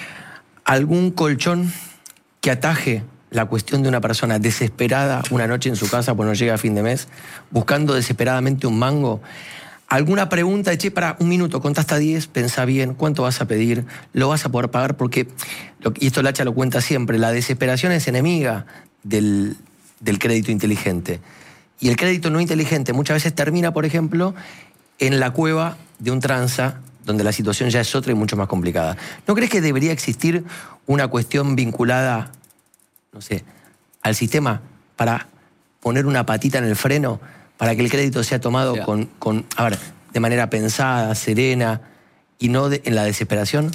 algún colchón que ataje la cuestión de una persona desesperada una noche en su casa pues no llega a fin de mes, buscando desesperadamente un mango? Alguna pregunta de, che, para un minuto, contá hasta diez, pensá bien, ¿cuánto vas a pedir? ¿Lo vas a poder pagar? Porque, lo- y esto Lacha lo cuenta siempre, la desesperación es enemiga del, del crédito inteligente. Y el crédito no inteligente muchas veces termina, por ejemplo, en la cueva de un tranza, donde la situación ya es otra y mucho más complicada. ¿No crees que debería existir una cuestión vinculada, no sé, al sistema para poner una patita en el freno, para que el crédito sea tomado O sea, con, con, a ver, de manera pensada, serena, y no de- en la desesperación?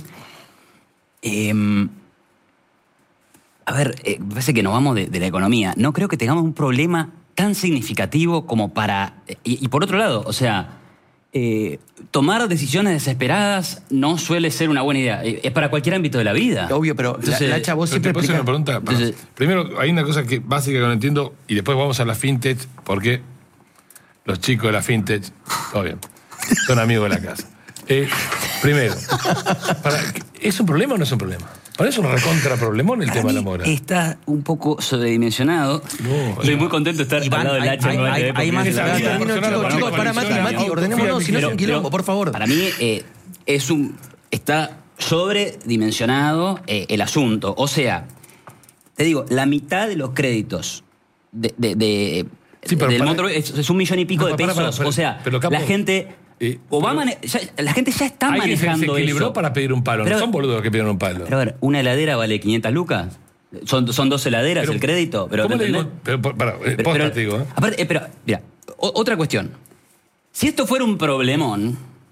Eh, a ver, eh, me parece que nos vamos de, de la economía. No creo que tengamos un problema tan significativo como para... Y, y por otro lado, o sea, eh, tomar decisiones desesperadas no suele ser una buena idea. Eh, Es para cualquier ámbito de la vida. Obvio, pero la- Entonces, Lacha, vos Pero siempre te puedo hacer una explicás- pregunta. Perdón. Entonces- Primero, hay una cosa que básica que no entiendo y después vamos a la fintech, porque los chicos de la fintech, todo bien, son amigos de la casa. Eh, primero, para- ¿es un problema o no es un problema? Para eso es un recontra problemón el para tema de la mí mora. está un poco sobredimensionado. No, Estoy no. muy contento de estar Iván, al lado del hay- Lacha. hay- en hay- nueve, hay porque más es de la la data. vida. Termino, Personal, chicos, para chicos, mí, para Mati, coalición, Mati, confía ordenémonos, en si no es mí. un Pero- quilombo, pero por favor. Para mí eh, es un está sobredimensionado eh, el asunto. O sea, te digo, la mitad de los créditos de, de- de- Sí, pero del para- monto es, es un millón y pico No, de para, pesos. para, para, o sea, pero, Capo, la gente eh, o va a pero- mane- ya- la gente ya está Alguien se, se manejando equilibró eso. para pedir un palo. Pero- no son boludos que pidieron un palo. Pero a ver, una heladera vale quinientas lucas. Son, son dos heladeras Pero, el crédito. Pero, ¿cómo le ¿entendés? digo? Pero, por- para, eh, Pero- posta pero- te digo, ¿eh? Aparte, eh, pero, mira, o- otra cuestión. Si esto fuera un problemón,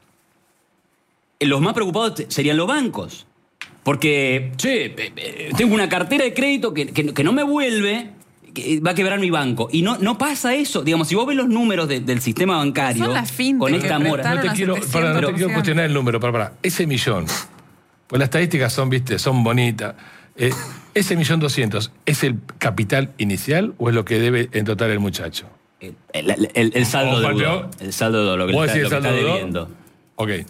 eh, los más preocupados te- serían los bancos. Porque, che, eh, eh, tengo una cartera de crédito que, que- que no me vuelve, que va a quebrar mi banco. Y no, no pasa eso. Digamos, si vos ves los números de- del sistema bancario Son las fintech con que esta mora. prestaron No te a quiero, setecientos para, no te por quiero ciento. cuestionar el número, para, para. Ese millón, pues las estadísticas son, viste, son bonitas. Eh, ese millón doscientos, ¿es el capital inicial o es lo que debe en total el muchacho? El, el- el- el saldo Ojo, de yo- El saldo de lo que, ¿Vos está, decís lo que el está saldo de debiendo. Ok.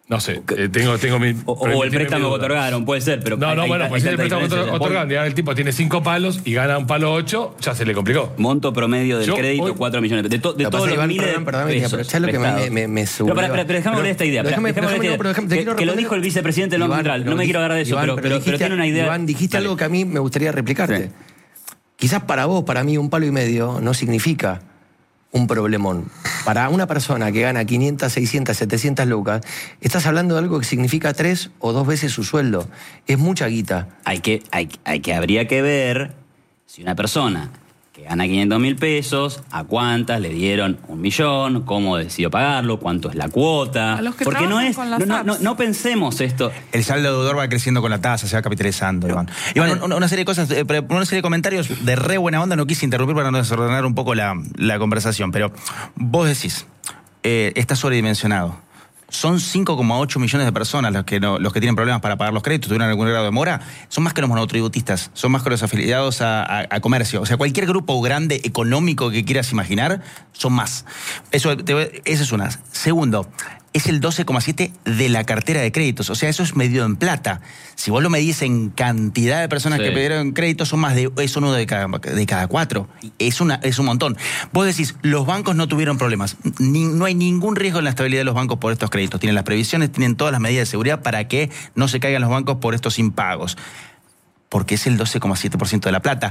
No sé, eh, tengo, tengo mi... O, o el préstamo que otorgaron, puede ser, pero... No, hay, no, hay, bueno, hay pues el tanta préstamo diferencia. otorgaron, y ahora el tipo tiene cinco palos y gana un palo ocho, ya se le complicó. Monto promedio del Yo crédito, hoy- cuatro millones de, to, de Lo que todos pasa, los Iván, miles perdón, perdón, de Miki, pesos pero ¿sabes lo que me- prestados. me- me Pero, subleva? para, pero, pero déjame Pero ver esta idea. déjame- déjame ver déjame- esta no, pero idea. déjame- te que, quiero que lo responder- dijo el vicepresidente del Banco Iván, Central. No lo me di- quiero agarrar de eso, Iván, pero, pero, pero dijiste- tiene una idea... Iván, dijiste Dale. algo que a mí me gustaría replicarte. Sí. Quizás para vos, para mí, un palo y medio no significa un problemón. Para una persona que gana quinientas, seiscientas, setecientas lucas, estás hablando de algo que significa tres o dos veces su sueldo. Es mucha guita. Hay que, hay, hay que, habría que ver si una persona que gana quinientos mil pesos, a cuántas le dieron un millón, cómo decidió pagarlo, cuánto es la cuota. A los que Porque no trabajan es, con no, las no, no, apps. no pensemos esto. El saldo deudor va creciendo con la tasa, se va capitalizando, Iván. Iván, una, una serie de cosas, eh, pero una serie de comentarios de re buena onda, no quise interrumpir para no desordenar un poco la, la conversación, pero vos decís, eh, está sobredimensionado. Son cinco coma ocho millones de personas los que, no, los que tienen problemas para pagar los créditos, tuvieron algún grado de mora. Son más que los monotributistas, son más que los afiliados a, a, a comercio. O sea, cualquier grupo grande económico que quieras imaginar, son más. Eso, te, eso es una. Segundo, es el doce coma siete de la cartera de créditos. O sea, eso es medido en plata. Si vos lo medís en cantidad de personas Sí. Sí. que que pidieron créditos, son más de, es uno de cada, de cada cuatro. Es, una, es un montón. Vos decís, los bancos no tuvieron problemas. Ni, no hay ningún riesgo en la estabilidad de los bancos por estos créditos. Tienen las previsiones, tienen todas las medidas de seguridad para que no se caigan los bancos por estos impagos. Porque es el doce coma siete por ciento de la plata.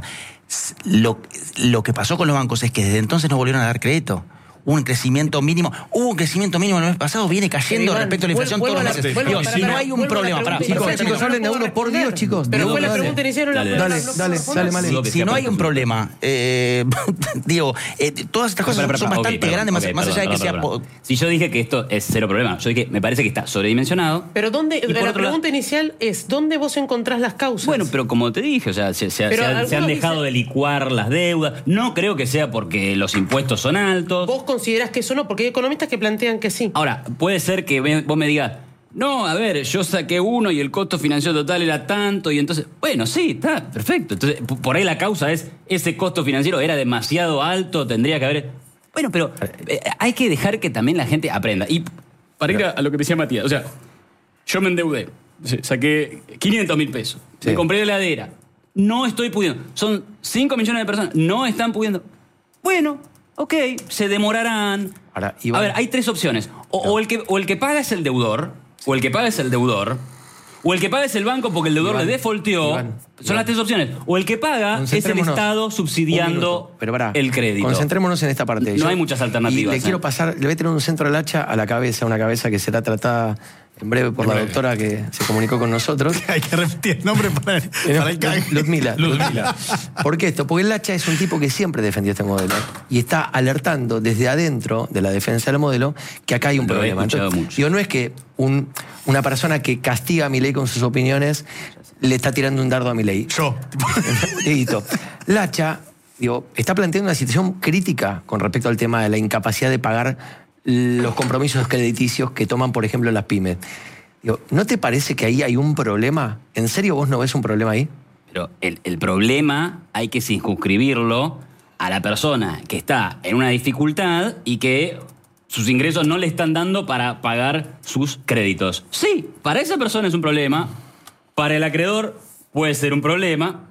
Lo, lo que pasó con los bancos es que desde entonces no volvieron a dar crédito. Hubo un crecimiento mínimo, hubo un crecimiento mínimo el mes pasado, viene cayendo Iván, respecto a la inflación vuelvo todos a los la- meses. vuelvo- Digo, para, si para, no hay un vuelvo a la problema, pará, pregunta chicos, inicial, chicos, no hablen de puedo uno por Dios, responder. chicos. Pero Digo, fue la dale. pregunta inicial o la Dale, pregunta. Dale, no- dale, no- dale, no- Male. Digo que Si sea no hay por un tu- problema, eh, digo, eh, todas estas cosas Espera, son espera, bastante ok, perdón, grandes, más, ok, más allá de perdón, que sea... perdón, po- perdón. Si yo dije que esto es cero problema, yo dije, me parece que está sobredimensionado. Pero ¿dónde, Y por la otro lado- pregunta inicial es, ¿dónde vos encontrás las causas? Bueno, pero como te dije, o sea, se, se- Pero se han, se han algunos dejado dicen- de licuar las deudas. No creo que sea porque los impuestos son altos. ¿Vos considerás que eso no? Porque hay economistas que plantean que sí. Ahora, puede ser que ve- vos me digas, no, a ver, yo saqué uno y el costo financiero total era tanto, y entonces, bueno, sí, está perfecto. Entonces, p- por ahí la causa es, ese costo financiero era demasiado alto, tendría que haber... Bueno, pero eh, hay que dejar que también la gente aprenda. Y para ir a, a lo que decía Matías, o sea, yo me endeudé, saqué quinientos mil pesos, Sí. me compré la heladera, no estoy pudiendo, son cinco millones de personas, no están pudiendo. Bueno, ok, se demorarán. Ahora, Iván- A ver, hay tres opciones. O, o el que, o el que paga es el deudor, o el que paga es el deudor, o el que paga es el banco porque el deudor Iván, le defolteó. Iván, Son Iván. las tres opciones. O el que paga es el Concentrémonos. Estado Un subsidiando minuto, pero pará, el crédito. Concentrémonos en esta parte. No hay muchas alternativas, Y le ¿eh? quiero pasar, le voy a tener un centro al hacha a la cabeza, una cabeza que será tratada en breve por la breve. doctora que se comunicó con nosotros. Hay que repetir el nombre para, para el canje. Ludmila. Ludmila. ¿Por qué esto? Porque el Hacha es un tipo que siempre defendió este modelo y está alertando desde adentro de la defensa del modelo que acá hay un Lo he problema. escuchado Entonces, mucho. digo, no es que un- una persona que castiga a Milei con sus opiniones le está tirando un dardo a Milei. Yo. Dieguito, Lacha, digo, está planteando una situación crítica con respecto al tema de la incapacidad de pagar los compromisos crediticios que toman, por ejemplo, las pymes. Digo, ¿no te parece que ahí hay un problema? ¿En serio vos no ves un problema ahí? Pero el, el problema hay que circunscribirlo a la persona que está en una dificultad y que sus ingresos no le están dando para pagar sus créditos. Sí, para esa persona es un problema, para el acreedor puede ser un problema.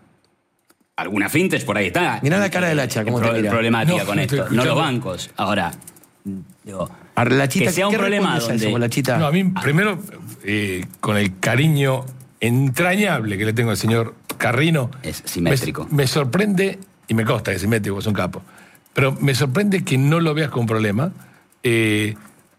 Alguna fintech por ahí está. Mirá la cara del Hacha, cómo El te pro- mira. problemática No, con estoy esto, no los escuchando. bancos. Ahora, digo, Ahora, la chita, que sea un ¿qué problema respondes a eso, donde... la chita? No, a mí, primero, eh, con el cariño entrañable que le tengo al señor Carrino. Es simétrico. Me, me sorprende, y me consta que es simétrico, es un capo, pero me sorprende que no lo veas como un problema. Eh,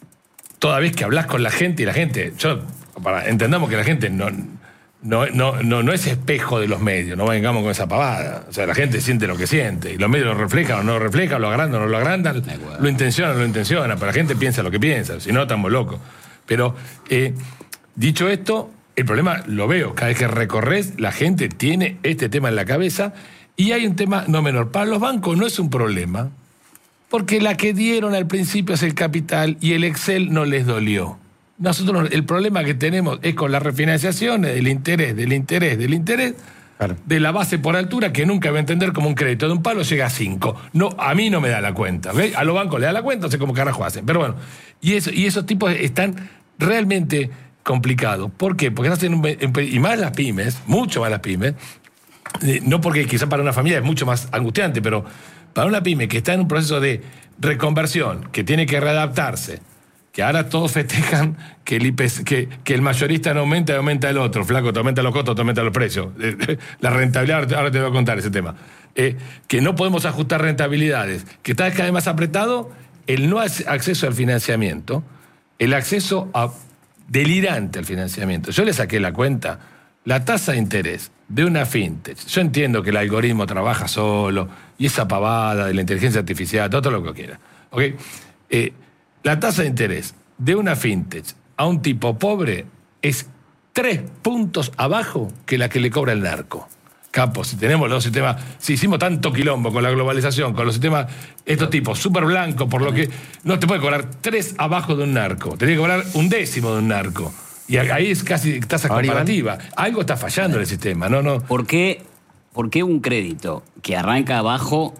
toda vez que hablas con la gente, y la gente, yo, para, entendamos que la gente no, no, no, no, no es espejo de los medios, no vengamos con esa pavada. O sea, la gente siente lo que siente, y los medios lo reflejan o no lo reflejan, lo agrandan o no lo agrandan, De acuerdo. lo intencionan o no lo intencionan, pero la gente piensa lo que piensa, si no, estamos locos. Pero, eh, dicho esto, el problema lo veo, cada vez que recorres, la gente tiene este tema en la cabeza, y hay un tema no menor. Para los bancos no es un problema, porque la que dieron al principio es el capital y el Excel no les dolió. Nosotros el problema que tenemos es con las refinanciaciones, del interés, del interés, del interés, Claro. de la base por altura, que nunca voy a entender cómo un crédito de un palo llega a cinco. No, a mí no me da la cuenta. ¿Ves? A los bancos le da la cuenta, no sé cómo carajo hacen. Pero bueno, y, eso, y esos tipos están realmente complicado. ¿Por qué? Porque estás en un, y más las pymes, mucho más las pymes, eh, no porque quizá para una familia es mucho más angustiante, pero para una pyme que está en un proceso de reconversión, que tiene que readaptarse, que ahora todos festejan que el, I P C, que, que el mayorista no aumenta y aumenta el otro, flaco, te aumenta los costos, te aumenta los precios. La rentabilidad, ahora te voy a contar ese tema. Eh, que no podemos ajustar rentabilidades, que está cada vez más apretado el no acceso al financiamiento, el acceso a, delirante al financiamiento. Yo le saqué la cuenta, la tasa de interés de una fintech, yo entiendo que el algoritmo trabaja solo, y esa pavada de la inteligencia artificial, todo lo que quiera, ¿ok? Eh, la tasa de interés de una fintech a un tipo pobre es tres puntos abajo que la que le cobra el narco. Capo, si tenemos los sistemas, si hicimos tanto quilombo con la globalización, con los sistemas, estos tipos súper blancos, por lo que no te puede cobrar tres abajo de un narco, te tiene que cobrar un décimo de un narco. Y ahí es casi tasa comparativa. Algo está fallando en el sistema, ¿no? no. ¿Por qué, ¿Por qué un crédito que arranca abajo,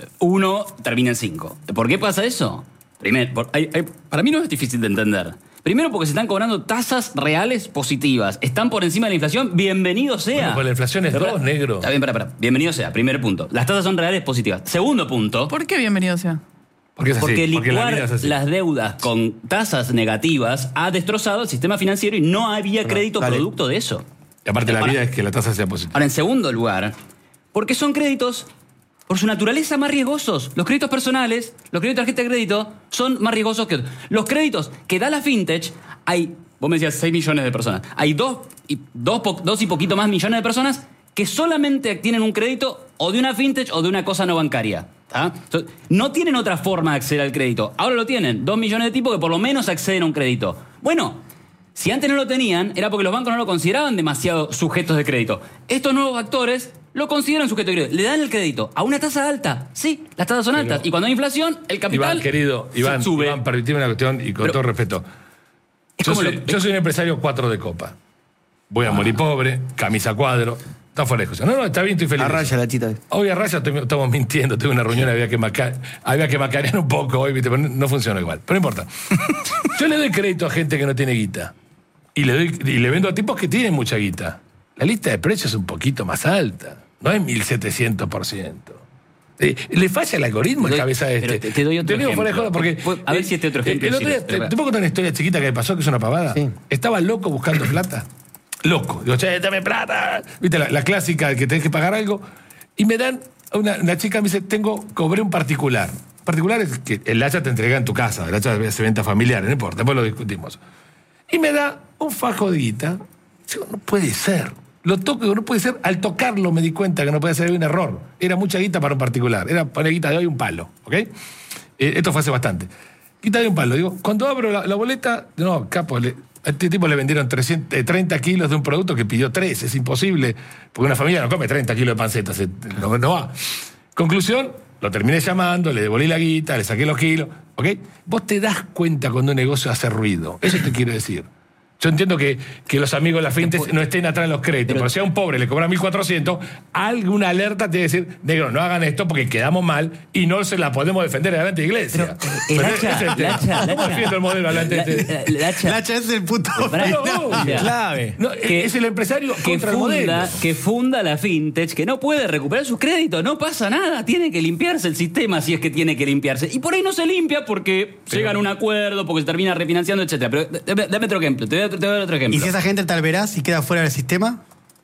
uno termina en cinco? ¿Por qué pasa eso? Primero, por, hay, hay, para mí no es difícil de entender. Primero porque se están cobrando tasas reales positivas. Están por encima de la inflación. Bienvenido sea. Bueno, pues la inflación es dos, negro. Está bien, para, para. Bienvenido sea. Primer punto. Las tasas son reales positivas. Segundo punto. ¿Por qué bienvenido sea? Porque, es así, porque licuar porque la vida es así. Las deudas con tasas negativas ha destrozado el sistema financiero y no había bueno, crédito dale. producto de eso. Y aparte la Ahora, vida es que la tasa sea positiva. Ahora, en segundo lugar, porque son créditos por su naturaleza más riesgosos. Los créditos personales, los créditos de tarjeta de crédito, son más riesgosos que otros. Los créditos que da la fintech, hay, vos me decías, seis millones de personas. Hay dos y, dos, dos y poquito más millones de personas que solamente tienen un crédito o de una fintech o de una cosa no bancaria. Entonces, no tienen otra forma de acceder al crédito. Ahora lo tienen. Dos millones de tipos que por lo menos acceden a un crédito. Bueno, si antes no lo tenían, era porque los bancos no lo consideraban demasiado sujetos de crédito. Estos nuevos actores lo consideran sujeto de crédito. Le dan el crédito a una tasa alta. Sí, las tasas son altas. Pero, y cuando hay inflación, el capital Iván, querido, Iván, sube. Iván, permitime una cuestión y con Pero, todo respeto. Yo soy, lo, yo soy un empresario cuatro de copa. Voy a ah. morir pobre, camisa cuadro. Está fuera de discusión. No, no, está bien, estoy feliz. A raya la chita. Hoy a raya estamos mintiendo. Tuve una reunión, había que, maca había que macarear un poco hoy, ¿viste? Pero no funciona igual. Pero no importa. Yo le doy crédito a gente que no tiene guita. Y le, doy, y le vendo a tipos que tienen mucha guita. La lista de precios es un poquito más alta. No es mil setecientos por ciento. Eh, le falla el algoritmo en cabeza de este. Te, te doy otro te digo ejemplo. Fuera de joda porque, a ver si este otro ejemplo. El otro día, te, te puedo contar una historia chiquita que me pasó, que es una pavada. Sí. Estaba loco buscando plata. Loco. Digo, che, dame plata. Viste, la, la clásica que tenés que pagar algo. Y me dan, una, una chica me dice, tengo, cobré un particular. Particular es que el hacha te entrega en tu casa, el hacha se venta familiar, no importa, después lo discutimos. Y me da un fajo de guita. Digo, no puede ser. Lo toco, no puede ser. Al tocarlo me di cuenta que no puede ser, había un error. Era mucha guita para un particular. Era poner guita de hoy un palo, ¿ok? Eh, esto fue hace bastante. Guita de un palo. Digo, cuando abro la, la boleta, no, capo, le, a este tipo le vendieron trescientos, treinta kilos de un producto que pidió tres. Es imposible, porque una familia no come treinta kilos de panceta, se, no, no va. Conclusión, lo terminé llamando, le devolví la guita, le saqué los kilos, ¿ok? Vos te das cuenta cuando un negocio hace ruido. Eso te quiero decir. Yo entiendo que, que los amigos de la fintech no estén atrás de los créditos, pero, pero si a un pobre le cobran mil cuatrocientos, alguna alerta tiene que decir, negro, no hagan esto porque quedamos mal y no se la podemos defender delante de la iglesia. Pero, el pero hacha, es el hacha, ¿Cómo defiendo el modelo delante de la, hacha, la hacha es el puto no, clave. No, que, es el empresario que contra funda, el modelo. Que funda la fintech, que no puede recuperar sus créditos, no pasa nada, tiene que limpiarse el sistema si es que tiene que limpiarse. Y por ahí no se limpia porque pero, llegan a un acuerdo, porque se termina refinanciando, etcétera. Pero dame, dame otro ejemplo, te voy, a, te voy a dar otro ejemplo. ¿Y si esa gente tal verás y queda fuera del sistema?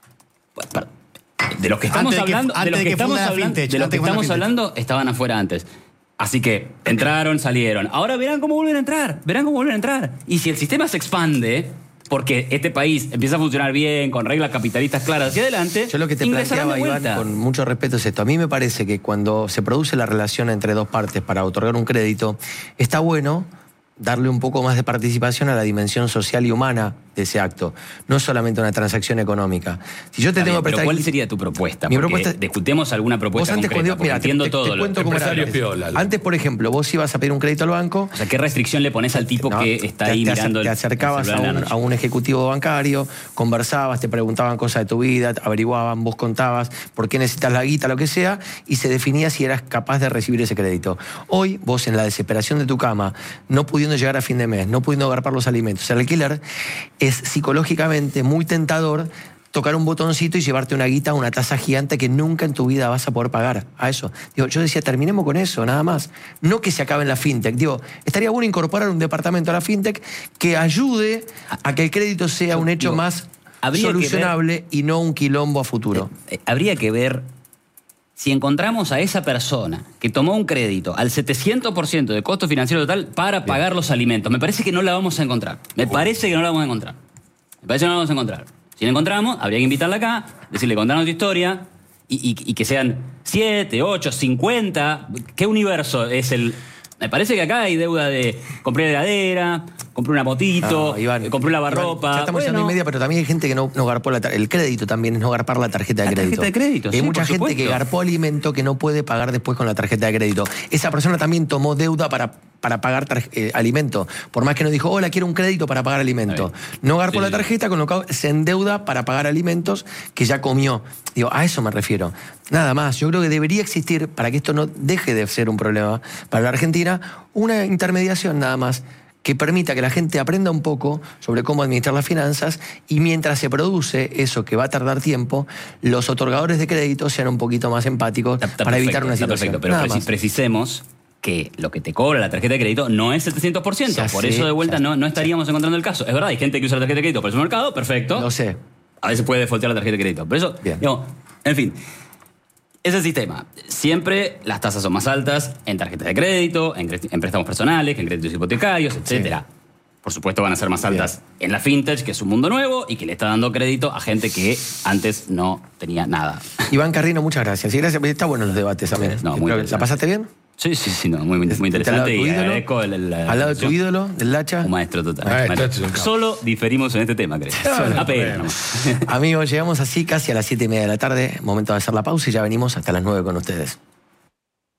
De los que estamos antes hablando, de que, de los que, que estamos, hablando, fintech, de los que estamos fintech. hablando estaban afuera antes. Así que entraron, salieron. Ahora verán cómo vuelven a entrar. Verán cómo vuelven a entrar. Y si el sistema se expande, porque este país empieza a funcionar bien, con reglas capitalistas claras hacia adelante, yo lo que te planteaba, Iván, con mucho respeto es esto. A mí me parece que cuando se produce la relación entre dos partes para otorgar un crédito, está bueno darle un poco más de participación a la dimensión social y humana de ese acto, no solamente una transacción económica. Si yo te Está tengo bien, que prestar... pero ¿cuál sería tu propuesta? Mi Porque propuesta... discutemos alguna propuesta antes concreta, cuando, mira, entiendo te, te, todo. Te cuento cómo era antes. Piola, antes, por ejemplo, vos ibas a pedir un crédito al banco... O sea, ¿qué restricción le pones al tipo no, que está te, ahí te mirando Te el, acercabas el a, un, a un ejecutivo bancario, conversabas, te preguntaban cosas de tu vida, averiguaban, vos contabas por qué necesitas la guita, lo que sea, y se definía si eras capaz de recibir ese crédito. Hoy, vos en la desesperación de tu cama, no pudiendo pudiendo llegar a fin de mes, no pudiendo agarpar los alimentos. El alquiler es psicológicamente muy tentador tocar un botoncito y llevarte una guita, una tasa gigante que nunca en tu vida vas a poder pagar a eso. Digo, yo decía, terminemos con eso, nada más. No que se acabe en la fintech. Digo, estaría bueno incorporar un departamento a la fintech que ayude a que el crédito sea un hecho Digo, más habría que solucionable ver- y no un quilombo a futuro. Eh, eh, habría que ver si encontramos a esa persona que tomó un crédito al setecientos por ciento de costo financiero total para pagar los alimentos. Me parece que no la vamos a encontrar. Me parece que no la vamos a encontrar. Me parece que no la vamos a encontrar. Si la encontramos, habría que invitarla acá, decirle, contanos tu historia, y, y- y que sean siete, ocho, cincuenta. ¿Qué universo es el...? Me parece que acá hay deuda de compré heladera, compré una motito, No, Iván, eh, compré un Iván, lavarropa. ya estamos Bueno, en y media, pero también hay gente que no, no garpó la tar- el crédito también es no garpar la tarjeta de La crédito. tarjeta de crédito, hay sí, mucha por gente supuesto. que garpó alimento que no puede pagar después con la tarjeta de crédito. Esa persona también tomó deuda para, para pagar tar- eh, alimento. Por más que no dijo, hola, quiero un crédito para pagar alimento. Está bien. No garpó Sí, la sí. tarjeta, con lo cual se endeuda para pagar alimentos que ya comió. Digo, a eso me refiero. Nada más. Yo creo que debería existir, para que esto no deje de ser un problema para la Argentina, una intermediación nada más que permita que la gente aprenda un poco sobre cómo administrar las finanzas y mientras se produce eso que va a tardar tiempo, los otorgadores de crédito sean un poquito más empáticos Está- está para perfecto, evitar una está situación. perfecto, pero Nada preci- más. precisemos que lo que te cobra la tarjeta de crédito no es setecientos por ciento. Ya Por sé, eso de vuelta ya no, no estaríamos encontrando el caso. Es verdad, hay gente que usa la tarjeta de crédito para el supermercado, perfecto. Lo sé. A veces puede defaultear la tarjeta de crédito. Pero eso, Bien. digamos, en fin. Es el sistema. Siempre las tasas son más altas en tarjetas de crédito, en, cre- en préstamos personales, que en créditos hipotecarios, etcétera. Por supuesto van a ser más altas en la fintech, que es un mundo nuevo y que le está dando crédito a gente que antes no tenía nada. Iván Carrino, muchas gracias. Y gracias, está bueno los debates también. No, muy Creo que- ¿La interesante. pasaste bien? Sí, sí, sí, no, muy, muy ¿Está al lado interesante de tu y ídolo? agradezco el- el- la Al lado de tu atención. ídolo, del Lacha. Un maestro total. Ah, Maestro. está, es un capo. Solo diferimos en este tema, creo. Apenas nomás. Amigos, llegamos así casi a las siete y media de la tarde. Momento de hacer la pausa y ya venimos hasta las nueve con ustedes.